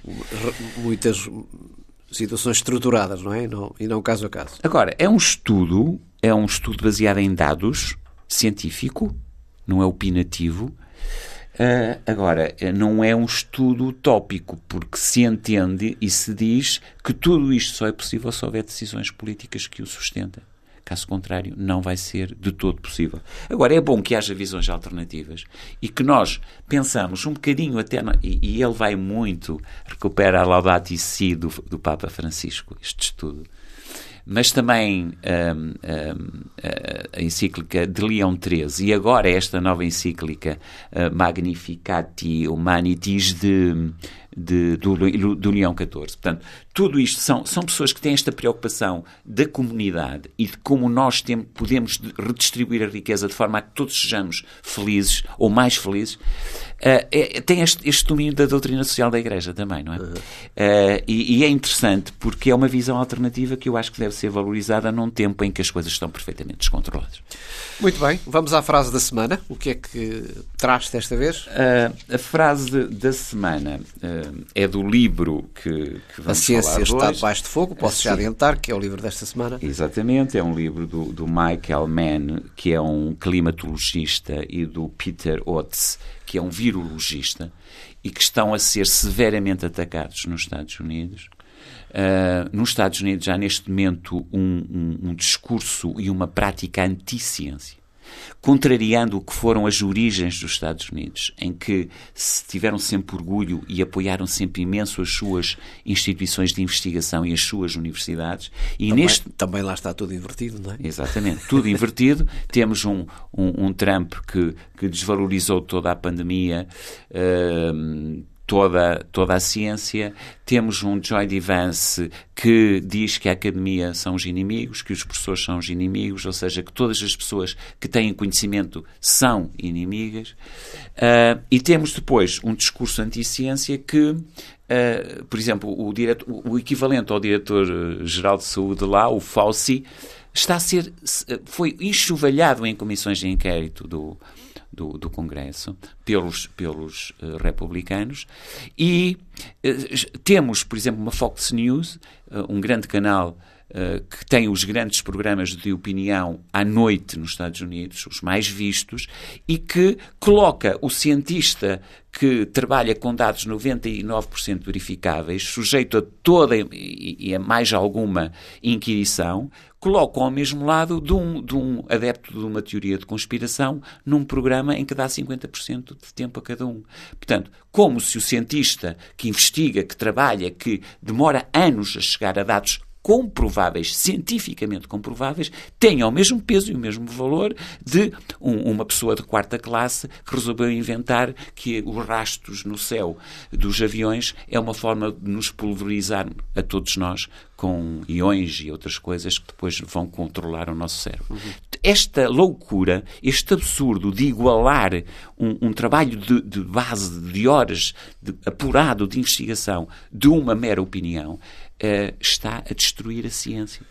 Muitas situações estruturadas, não é? Não, e não caso a caso. Agora, é um estudo, é um estudo baseado em dados, científico, não é opinativo. Uh, agora, não é um estudo utópico, porque se entende e se diz que tudo isto só é possível se houver decisões políticas que o sustentem. Caso contrário, não vai ser de todo possível. Agora, é bom que haja visões alternativas e que nós pensamos um bocadinho até... No, e, e ele vai muito, recupera a Laudato Si do, do Papa Francisco, este estudo. Mas também um, um, a encíclica de Leão treze e agora esta nova encíclica uh, Magnificati Humanitis de, de, do, do Leão catorze. Portanto, tudo isto são, são pessoas que têm esta preocupação da comunidade e de como nós tem, podemos redistribuir a riqueza de forma a que todos sejamos felizes ou mais felizes. Uh, é, tem este, este domínio da doutrina social da Igreja também, não é? Uhum. Uh, e, e é interessante porque é uma visão alternativa que eu acho que deve ser valorizada num tempo em que as coisas estão perfeitamente descontroladas. Muito bem, vamos à frase da semana. O que é que traz desta vez? Uh, a frase da semana uh, é do livro que, que vamos falar. A Ciência está hoje. Debaixo de Fogo, posso já adiantar, que é o livro desta semana. Exatamente, é um livro do, do Michael Mann, que é um climatologista, e do Peter Hotz, que é um virologista, e que estão a ser severamente atacados nos Estados Unidos. Uh, nos Estados Unidos há neste momento um, um, um discurso e uma prática anti-ciência, contrariando o que foram as origens dos Estados Unidos, em que se tiveram sempre orgulho e apoiaram sempre imenso as suas instituições de investigação e as suas universidades. E também, neste... também lá está tudo invertido, não é? Exatamente, tudo invertido. Temos um, um, um Trump que, que desvalorizou toda a pandemia, uh, Toda, toda a ciência. Temos um J D Vance que diz que a academia são os inimigos, que os professores são os inimigos, ou seja, que todas as pessoas que têm conhecimento são inimigas. Uh, e temos depois um discurso anti-ciência que, uh, por exemplo, o, diretor, o equivalente ao diretor-geral de saúde lá, o Fauci, está a ser, foi enxovalhado em comissões de inquérito do Do, do Congresso, pelos, pelos uh, republicanos, e uh, temos, por exemplo, uma Fox News, uh, um grande canal uh, que tem os grandes programas de opinião à noite nos Estados Unidos, os mais vistos, e que coloca o cientista que trabalha com dados noventa e nove por cento verificáveis, sujeito a toda e, e a mais alguma inquirição, colocam ao mesmo lado de um, de um adepto de uma teoria de conspiração num programa em que dá cinquenta por cento de tempo a cada um. Portanto, como se o cientista que investiga, que trabalha, que demora anos a chegar a dados comprováveis, cientificamente comprováveis, tenham o mesmo peso e o mesmo valor de um, uma pessoa de quarta classe que resolveu inventar que os rastros no céu dos aviões é uma forma de nos pulverizar a todos nós com íons e outras coisas que depois vão controlar o nosso cérebro. Uhum. Esta loucura, este absurdo de igualar um, um trabalho de, de base, de horas, de, apurado de investigação, de uma mera opinião, uh, está a destruir a ciência.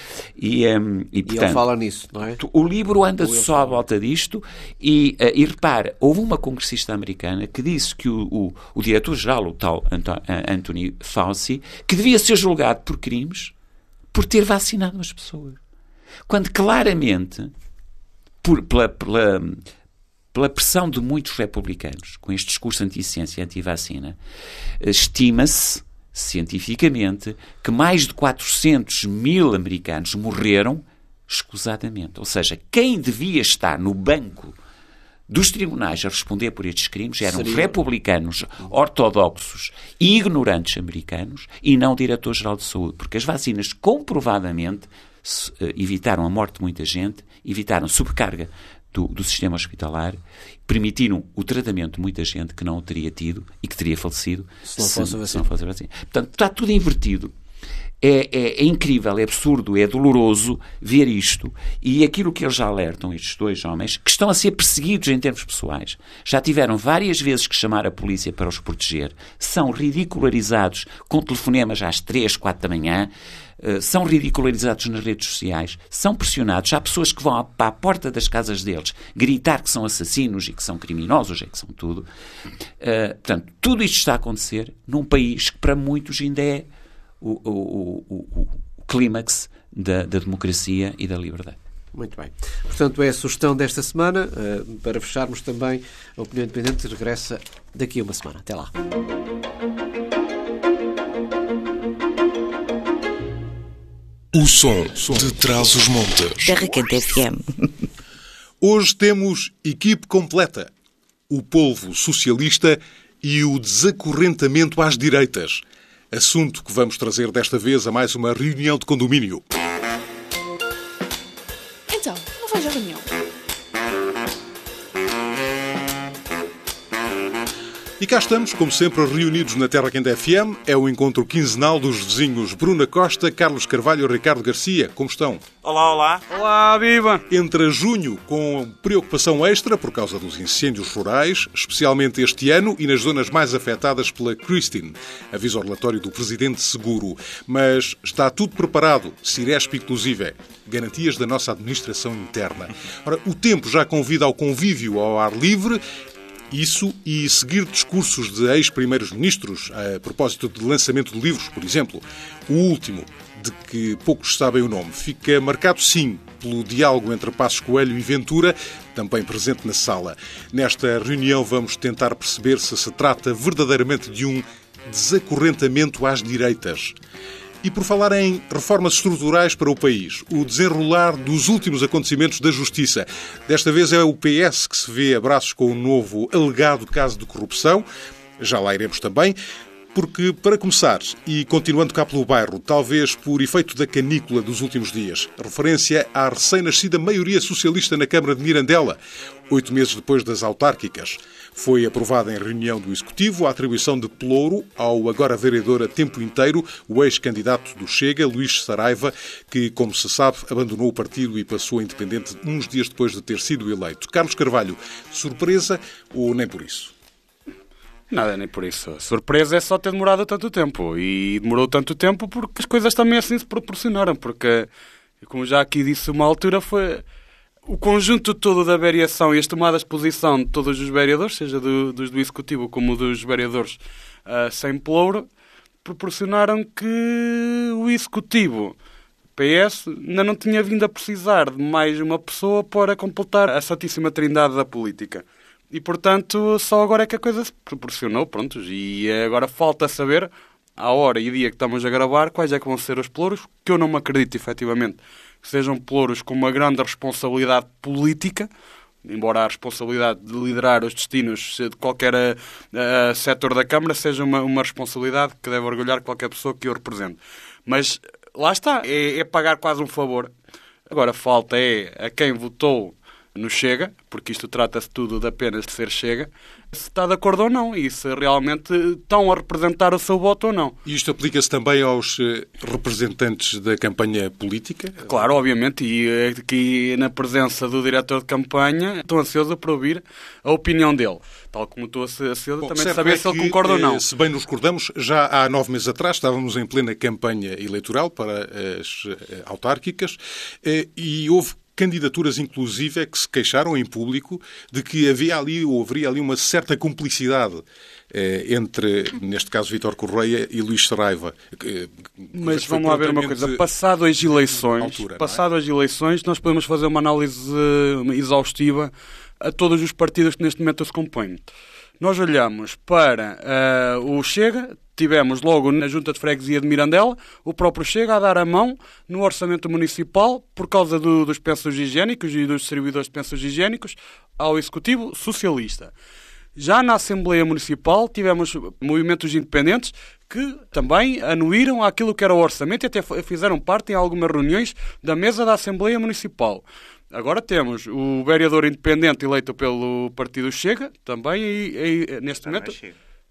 E, um, e, portanto, e ele fala nisso, não é? O livro anda só à volta disto e, uh, e repara, houve uma congressista americana que disse que o, o, o diretor-geral, o tal Anthony Fauci, que devia ser julgado por crimes por ter vacinado as pessoas. Quando claramente, por, pela, pela, pela pressão de muitos republicanos, com este discurso anti-ciência e anti-vacina, estima-se cientificamente que mais de quatrocentos mil americanos morreram escusadamente. Ou seja, quem devia estar no banco dos tribunais a responder por estes crimes eram Seria... republicanos ortodoxos e ignorantes americanos e não o diretor-geral de saúde, porque as vacinas comprovadamente evitaram a morte de muita gente, evitaram sobrecarga do, do sistema hospitalar, permitiram o tratamento de muita gente que não o teria tido e que teria falecido se não fosse a vacina. Se não fosse a vacina. Portanto, está tudo invertido. É, é, é incrível, é absurdo, é doloroso ver isto. E aquilo que eles já alertam, estes dois homens, que estão a ser perseguidos em termos pessoais, já tiveram várias vezes que chamar a polícia para os proteger, são ridicularizados com telefonemas às três, quatro da manhã, uh, são ridicularizados nas redes sociais, são pressionados. Há pessoas que vão à, à porta das casas deles gritar que são assassinos e que são criminosos, é que são tudo. Uh, portanto, tudo isto está a acontecer num país que para muitos ainda é O, o, o, o, o clímax da, da democracia e da liberdade. Muito bem. Portanto, é a sugestão desta semana. Uh, para fecharmos também, a Opinião Independente regressa daqui a uma semana. Até lá. O som de Trás-os-Montes. Terra Quente F M. Hoje temos equipe completa. O polvo socialista e o desacorrentamento às direitas. Assunto que vamos trazer desta vez a mais uma reunião de condomínio. Então, não vais à reunião? E cá estamos, como sempre, reunidos na Terra Quente F M. É o encontro quinzenal dos vizinhos Bruna Costa, Carlos Carvalho e Ricardo Garcia. Como estão? Olá, olá. Olá, viva! Entra junho com preocupação extra por causa dos incêndios rurais, especialmente este ano e nas zonas mais afetadas pela Christine. Avisa o relatório do Presidente Seguro. Mas está tudo preparado, Ciresp inclusive. Garantias da nossa administração interna. Ora, o tempo já convida ao convívio ao ar livre. Isso e seguir discursos de ex-primeiros-ministros a propósito de lançamento de livros, por exemplo. O último, de que poucos sabem o nome, fica marcado, sim, pelo diálogo entre Passos Coelho e Ventura, também presente na sala. Nesta reunião vamos tentar perceber se se trata verdadeiramente de um desacorrentamento às direitas. E por falar em reformas estruturais para o país, o desenrolar dos últimos acontecimentos da Justiça. Desta vez é o P S que se vê a braços com o novo alegado caso de corrupção. Já lá iremos também. Porque, para começar, e continuando cá pelo bairro, talvez por efeito da canícula dos últimos dias, referência à recém-nascida maioria socialista na Câmara de Mirandela, oito meses depois das autárquicas. Foi aprovada em reunião do Executivo a atribuição de pelouro ao agora vereador a tempo inteiro, o ex-candidato do Chega, Luís Saraiva, que, como se sabe, abandonou o partido e passou a independente uns dias depois de ter sido eleito. Carlos Carvalho, surpresa ou nem por isso? Nada, nem por isso. A surpresa é só ter demorado tanto tempo. E demorou tanto tempo porque as coisas também assim se proporcionaram. Porque, como já aqui disse uma altura, foi o conjunto todo da variação e as tomadas de posição de todos os vereadores, seja do, dos do Executivo como dos vereadores uh, sem pelouro, proporcionaram que o Executivo, P S, ainda não tinha vindo a precisar de mais uma pessoa para completar a Santíssima Trindade da política. E, portanto, só agora é que a coisa se proporcionou, pronto. E agora falta saber, à hora e dia que estamos a gravar, quais é que vão ser os pelouros, que eu não me acredito, efetivamente, que sejam pelouros com uma grande responsabilidade política, embora a responsabilidade de liderar os destinos de qualquer uh, setor da Câmara seja uma, uma responsabilidade que deve orgulhar qualquer pessoa que eu represente. Mas lá está, é, é pagar quase um favor. Agora, falta é a quem votou no Chega, porque isto trata-se tudo de apenas de ser Chega, se está de acordo ou não, e se realmente estão a representar o seu voto ou não. E isto aplica-se também aos representantes da campanha política? Claro, obviamente, e aqui na presença do diretor de campanha, estou ansioso por ouvir a opinião dele, tal como estou ansioso Bom, também de saber é se ele concorda ou não. Se bem nos recordamos, já há nove meses atrás estávamos em plena campanha eleitoral para as autárquicas e houve candidaturas, inclusive, que se queixaram em público de que havia ali ou haveria ali uma certa cumplicidade eh, entre, neste caso, Vítor Correia e Luís Saraiva. Que, Mas vamos lá ver uma coisa. Passado as eleições, altura, passado é? as eleições, nós podemos fazer uma análise exaustiva a todos os partidos que neste momento se compõem. Nós olhamos para uh, o Chega, tivemos logo na Junta de Freguesia de Mirandela o próprio Chega a dar a mão no orçamento municipal por causa do, dos pensos higiênicos e dos servidores de pensos higiênicos ao Executivo Socialista. Já na Assembleia Municipal tivemos movimentos independentes que também anuíram aquilo que era o orçamento e até fizeram parte em algumas reuniões da mesa da Assembleia Municipal. Agora temos o vereador independente eleito pelo Partido Chega, também e, e, neste ah, momento...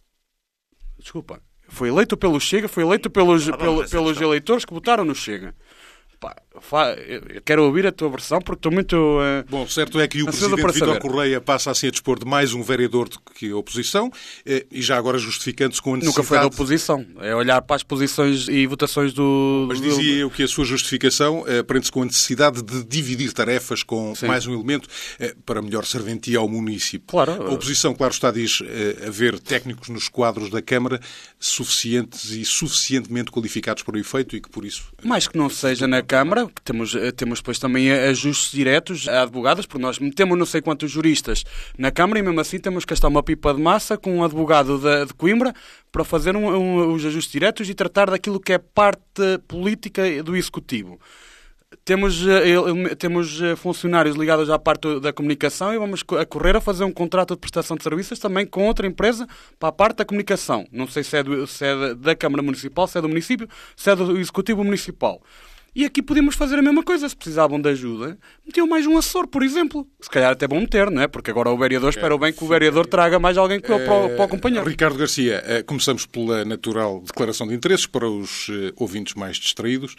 Desculpa. Foi eleito pelo Chega, foi eleito pelos, ah, pelo, pelos eleitores que votaram no Chega. Pá, eu quero ouvir a tua versão porque estou muito... Uh, Bom, certo é que o Presidente Vítor Correia passa a se dispor de mais um vereador do que a oposição uh, e já agora justificando-se com a necessidade... Nunca foi da oposição. É olhar para as posições e votações do... Mas dizia eu que a sua justificação uh, prende-se com a necessidade de dividir tarefas com Sim. mais um elemento uh, para melhor serventia ao município. Claro. A oposição, claro está, diz uh, haver técnicos nos quadros da Câmara suficientes e suficientemente qualificados para o efeito e que por isso... Uh, mais que não seja na Câmara, temos, temos depois também ajustes diretos a advogados, porque nós metemos não sei quantos juristas na Câmara e mesmo assim temos que gastar uma pipa de massa com um advogado de, de Coimbra para fazer um, um, os ajustes diretos e tratar daquilo que é parte política do Executivo. Temos, temos funcionários ligados à parte da comunicação e vamos a correr a fazer um contrato de prestação de serviços também com outra empresa para a parte da comunicação. Não sei se é, do, se é da Câmara Municipal, se é do município, se é do Executivo Municipal. E aqui podíamos fazer a mesma coisa. Se precisavam de ajuda, metiam mais um assessor, por exemplo. Se calhar até bom meter, não é? Porque agora o vereador, espera bem que o vereador traga mais alguém que é, para, para acompanhar. Ricardo Garcia, começamos pela natural declaração de interesses para os ouvintes mais distraídos.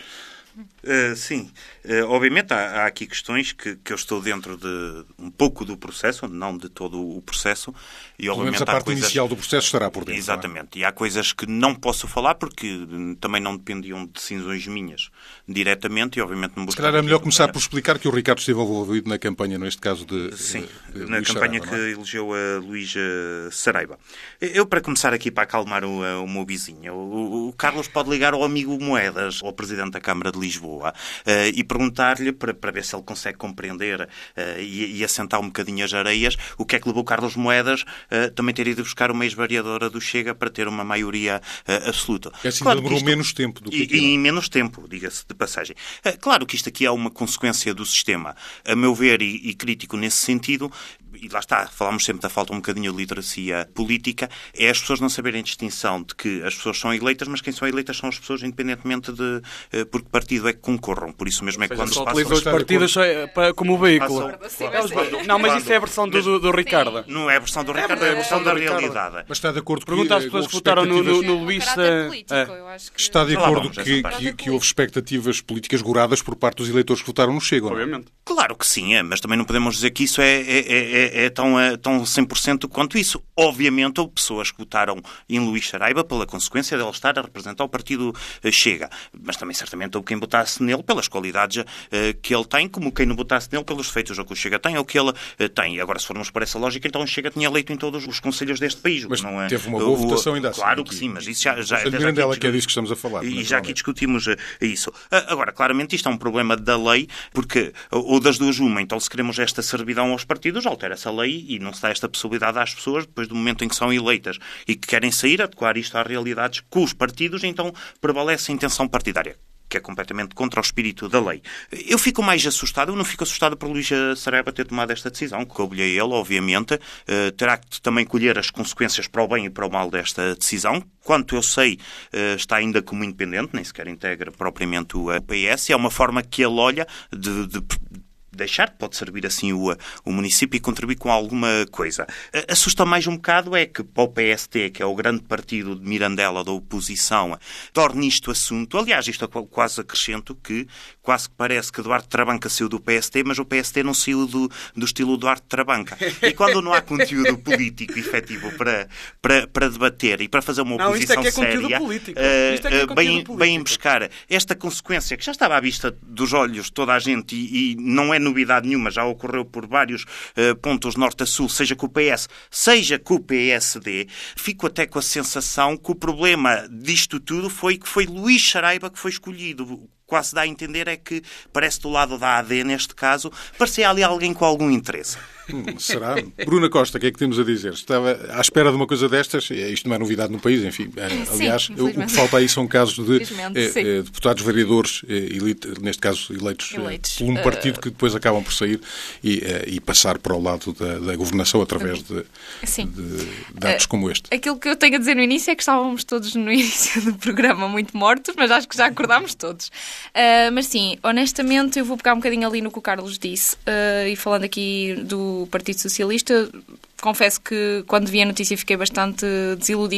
Uh, sim, uh, obviamente há, há aqui questões que, que eu estou dentro de um pouco do processo, não de todo o processo. E Pelo menos a parte coisas... inicial do processo estará por dentro. Exatamente, é? E há coisas que não posso falar porque também não dependiam de decisões minhas diretamente e obviamente não vou... Se calhar é melhor começar por explicar que o Ricardo esteve envolvido na campanha, neste caso de... Sim, de, de na Luís campanha Saraiva, que é? elegeu a Luís Saraiva. Eu, para começar aqui, para acalmar o, o meu vizinho, o, o Carlos pode ligar ao amigo Moedas, ao Presidente da Câmara de Lisboa, Uh, e perguntar-lhe, para, para ver se ele consegue compreender uh, e, e assentar um bocadinho as areias, o que é que levou Carlos Moedas uh, também ter ido buscar uma ex-vereadora do Chega para ter uma maioria uh, absoluta. É assim, claro, demorou isto... menos tempo do que E, e menos tempo, diga-se de passagem. Uh, claro que isto aqui é uma consequência do sistema, a meu ver, e, e crítico nesse sentido, e lá está, falamos sempre da falta um bocadinho de literacia política, é as pessoas não saberem a distinção de que as pessoas são eleitas, mas quem são eleitas são as pessoas independentemente de uh, por que partido é que concorram. Por isso mesmo é que quando só utilizam os partidos como veículo. Passam... Não, mas isso é a versão do, do, do Ricardo. Não é a versão do Ricardo, é, é a versão da realidade. Mas está de acordo com... Pergunta às pessoas que votaram no, no, no Luís... Está de acordo que, que, que houve expectativas políticas goradas por parte dos eleitores que votaram no Chega, obviamente. Claro que sim, é, mas também não podemos dizer que isso é, é, é, é tão, é tão cem por cento quanto isso. Obviamente houve pessoas que votaram em Luís Saraiva pela consequência de ele estar a representar o partido Chega. Mas também certamente houve quem votasse nele pelas qualidades uh, que ele tem, como quem não votasse nele pelos defeitos que o Chega tem ou que ele uh, tem. Agora, se formos por essa lógica, então o Chega tinha eleito em todos os conselhos deste país. Mas não é, teve uma boa o, votação ainda assim. Claro aqui. que sim, mas isso já... já, já Mirandela, que é disso que estamos a falar. E já aqui discutimos uh, isso. Uh, agora, claramente isto é um problema da lei, porque ou das duas uma, então se queremos esta servidão aos partidos, altera-se a lei e não se dá esta possibilidade às pessoas, depois do momento em que são eleitas e que querem sair, adequar isto às realidades com os partidos, então prevalece a intenção partidária. que é completamente contra o espírito da lei. Eu fico mais assustado, eu não fico assustado por Luís Saraiva ter tomado esta decisão, que coube-lhe a ele, obviamente, uh, terá que também colher as consequências para o bem e para o mal desta decisão. Quanto eu sei, uh, está ainda como independente, nem sequer integra propriamente o P S, é uma forma que ele olha de, de deixar, pode servir assim o, o município e contribuir com alguma coisa. Assusta mais um bocado é que para o P S D, que é o grande partido de Mirandela da oposição, torne isto assunto. Aliás, isto é quase acrescento que quase que parece que Duarte Trabanca saiu do P S D, mas o P S D não saiu do, do estilo Duarte Trabanca. E quando não há conteúdo político efetivo para, para, para debater e para fazer uma oposição não, isto é que é séria, político. Uh, isto é que é bem, bem buscar esta consequência que já estava à vista dos olhos de toda a gente e, e não é novidade nenhuma, já ocorreu por vários uh, pontos norte a sul, seja com o P S, seja com o P S D, fico até com a sensação que o problema disto tudo foi que foi Luís Saraiva que foi escolhido. Quase dá a entender é que parece do lado da A D, neste caso, parecia ali alguém com algum interesse. Hum, será? Bruna Costa, o que é que temos a dizer? Estava à espera de uma coisa destas, isto não é novidade no país, enfim. Aliás, sim, o que falta aí são casos de eh, deputados, vereadores, eh, elite, neste caso eleitos, eleitos. Eh, por um partido que depois acabam por sair e, eh, e passar para o lado da, da governação através de, de dados uh, como este. Aquilo que eu tenho a dizer no início é que estávamos todos no início do programa muito mortos, mas acho que já acordámos todos. Uh, mas sim, honestamente, eu vou pegar um bocadinho ali no que o Carlos disse uh, e falando aqui do Partido Socialista, confesso que quando vi a notícia fiquei bastante desiludida.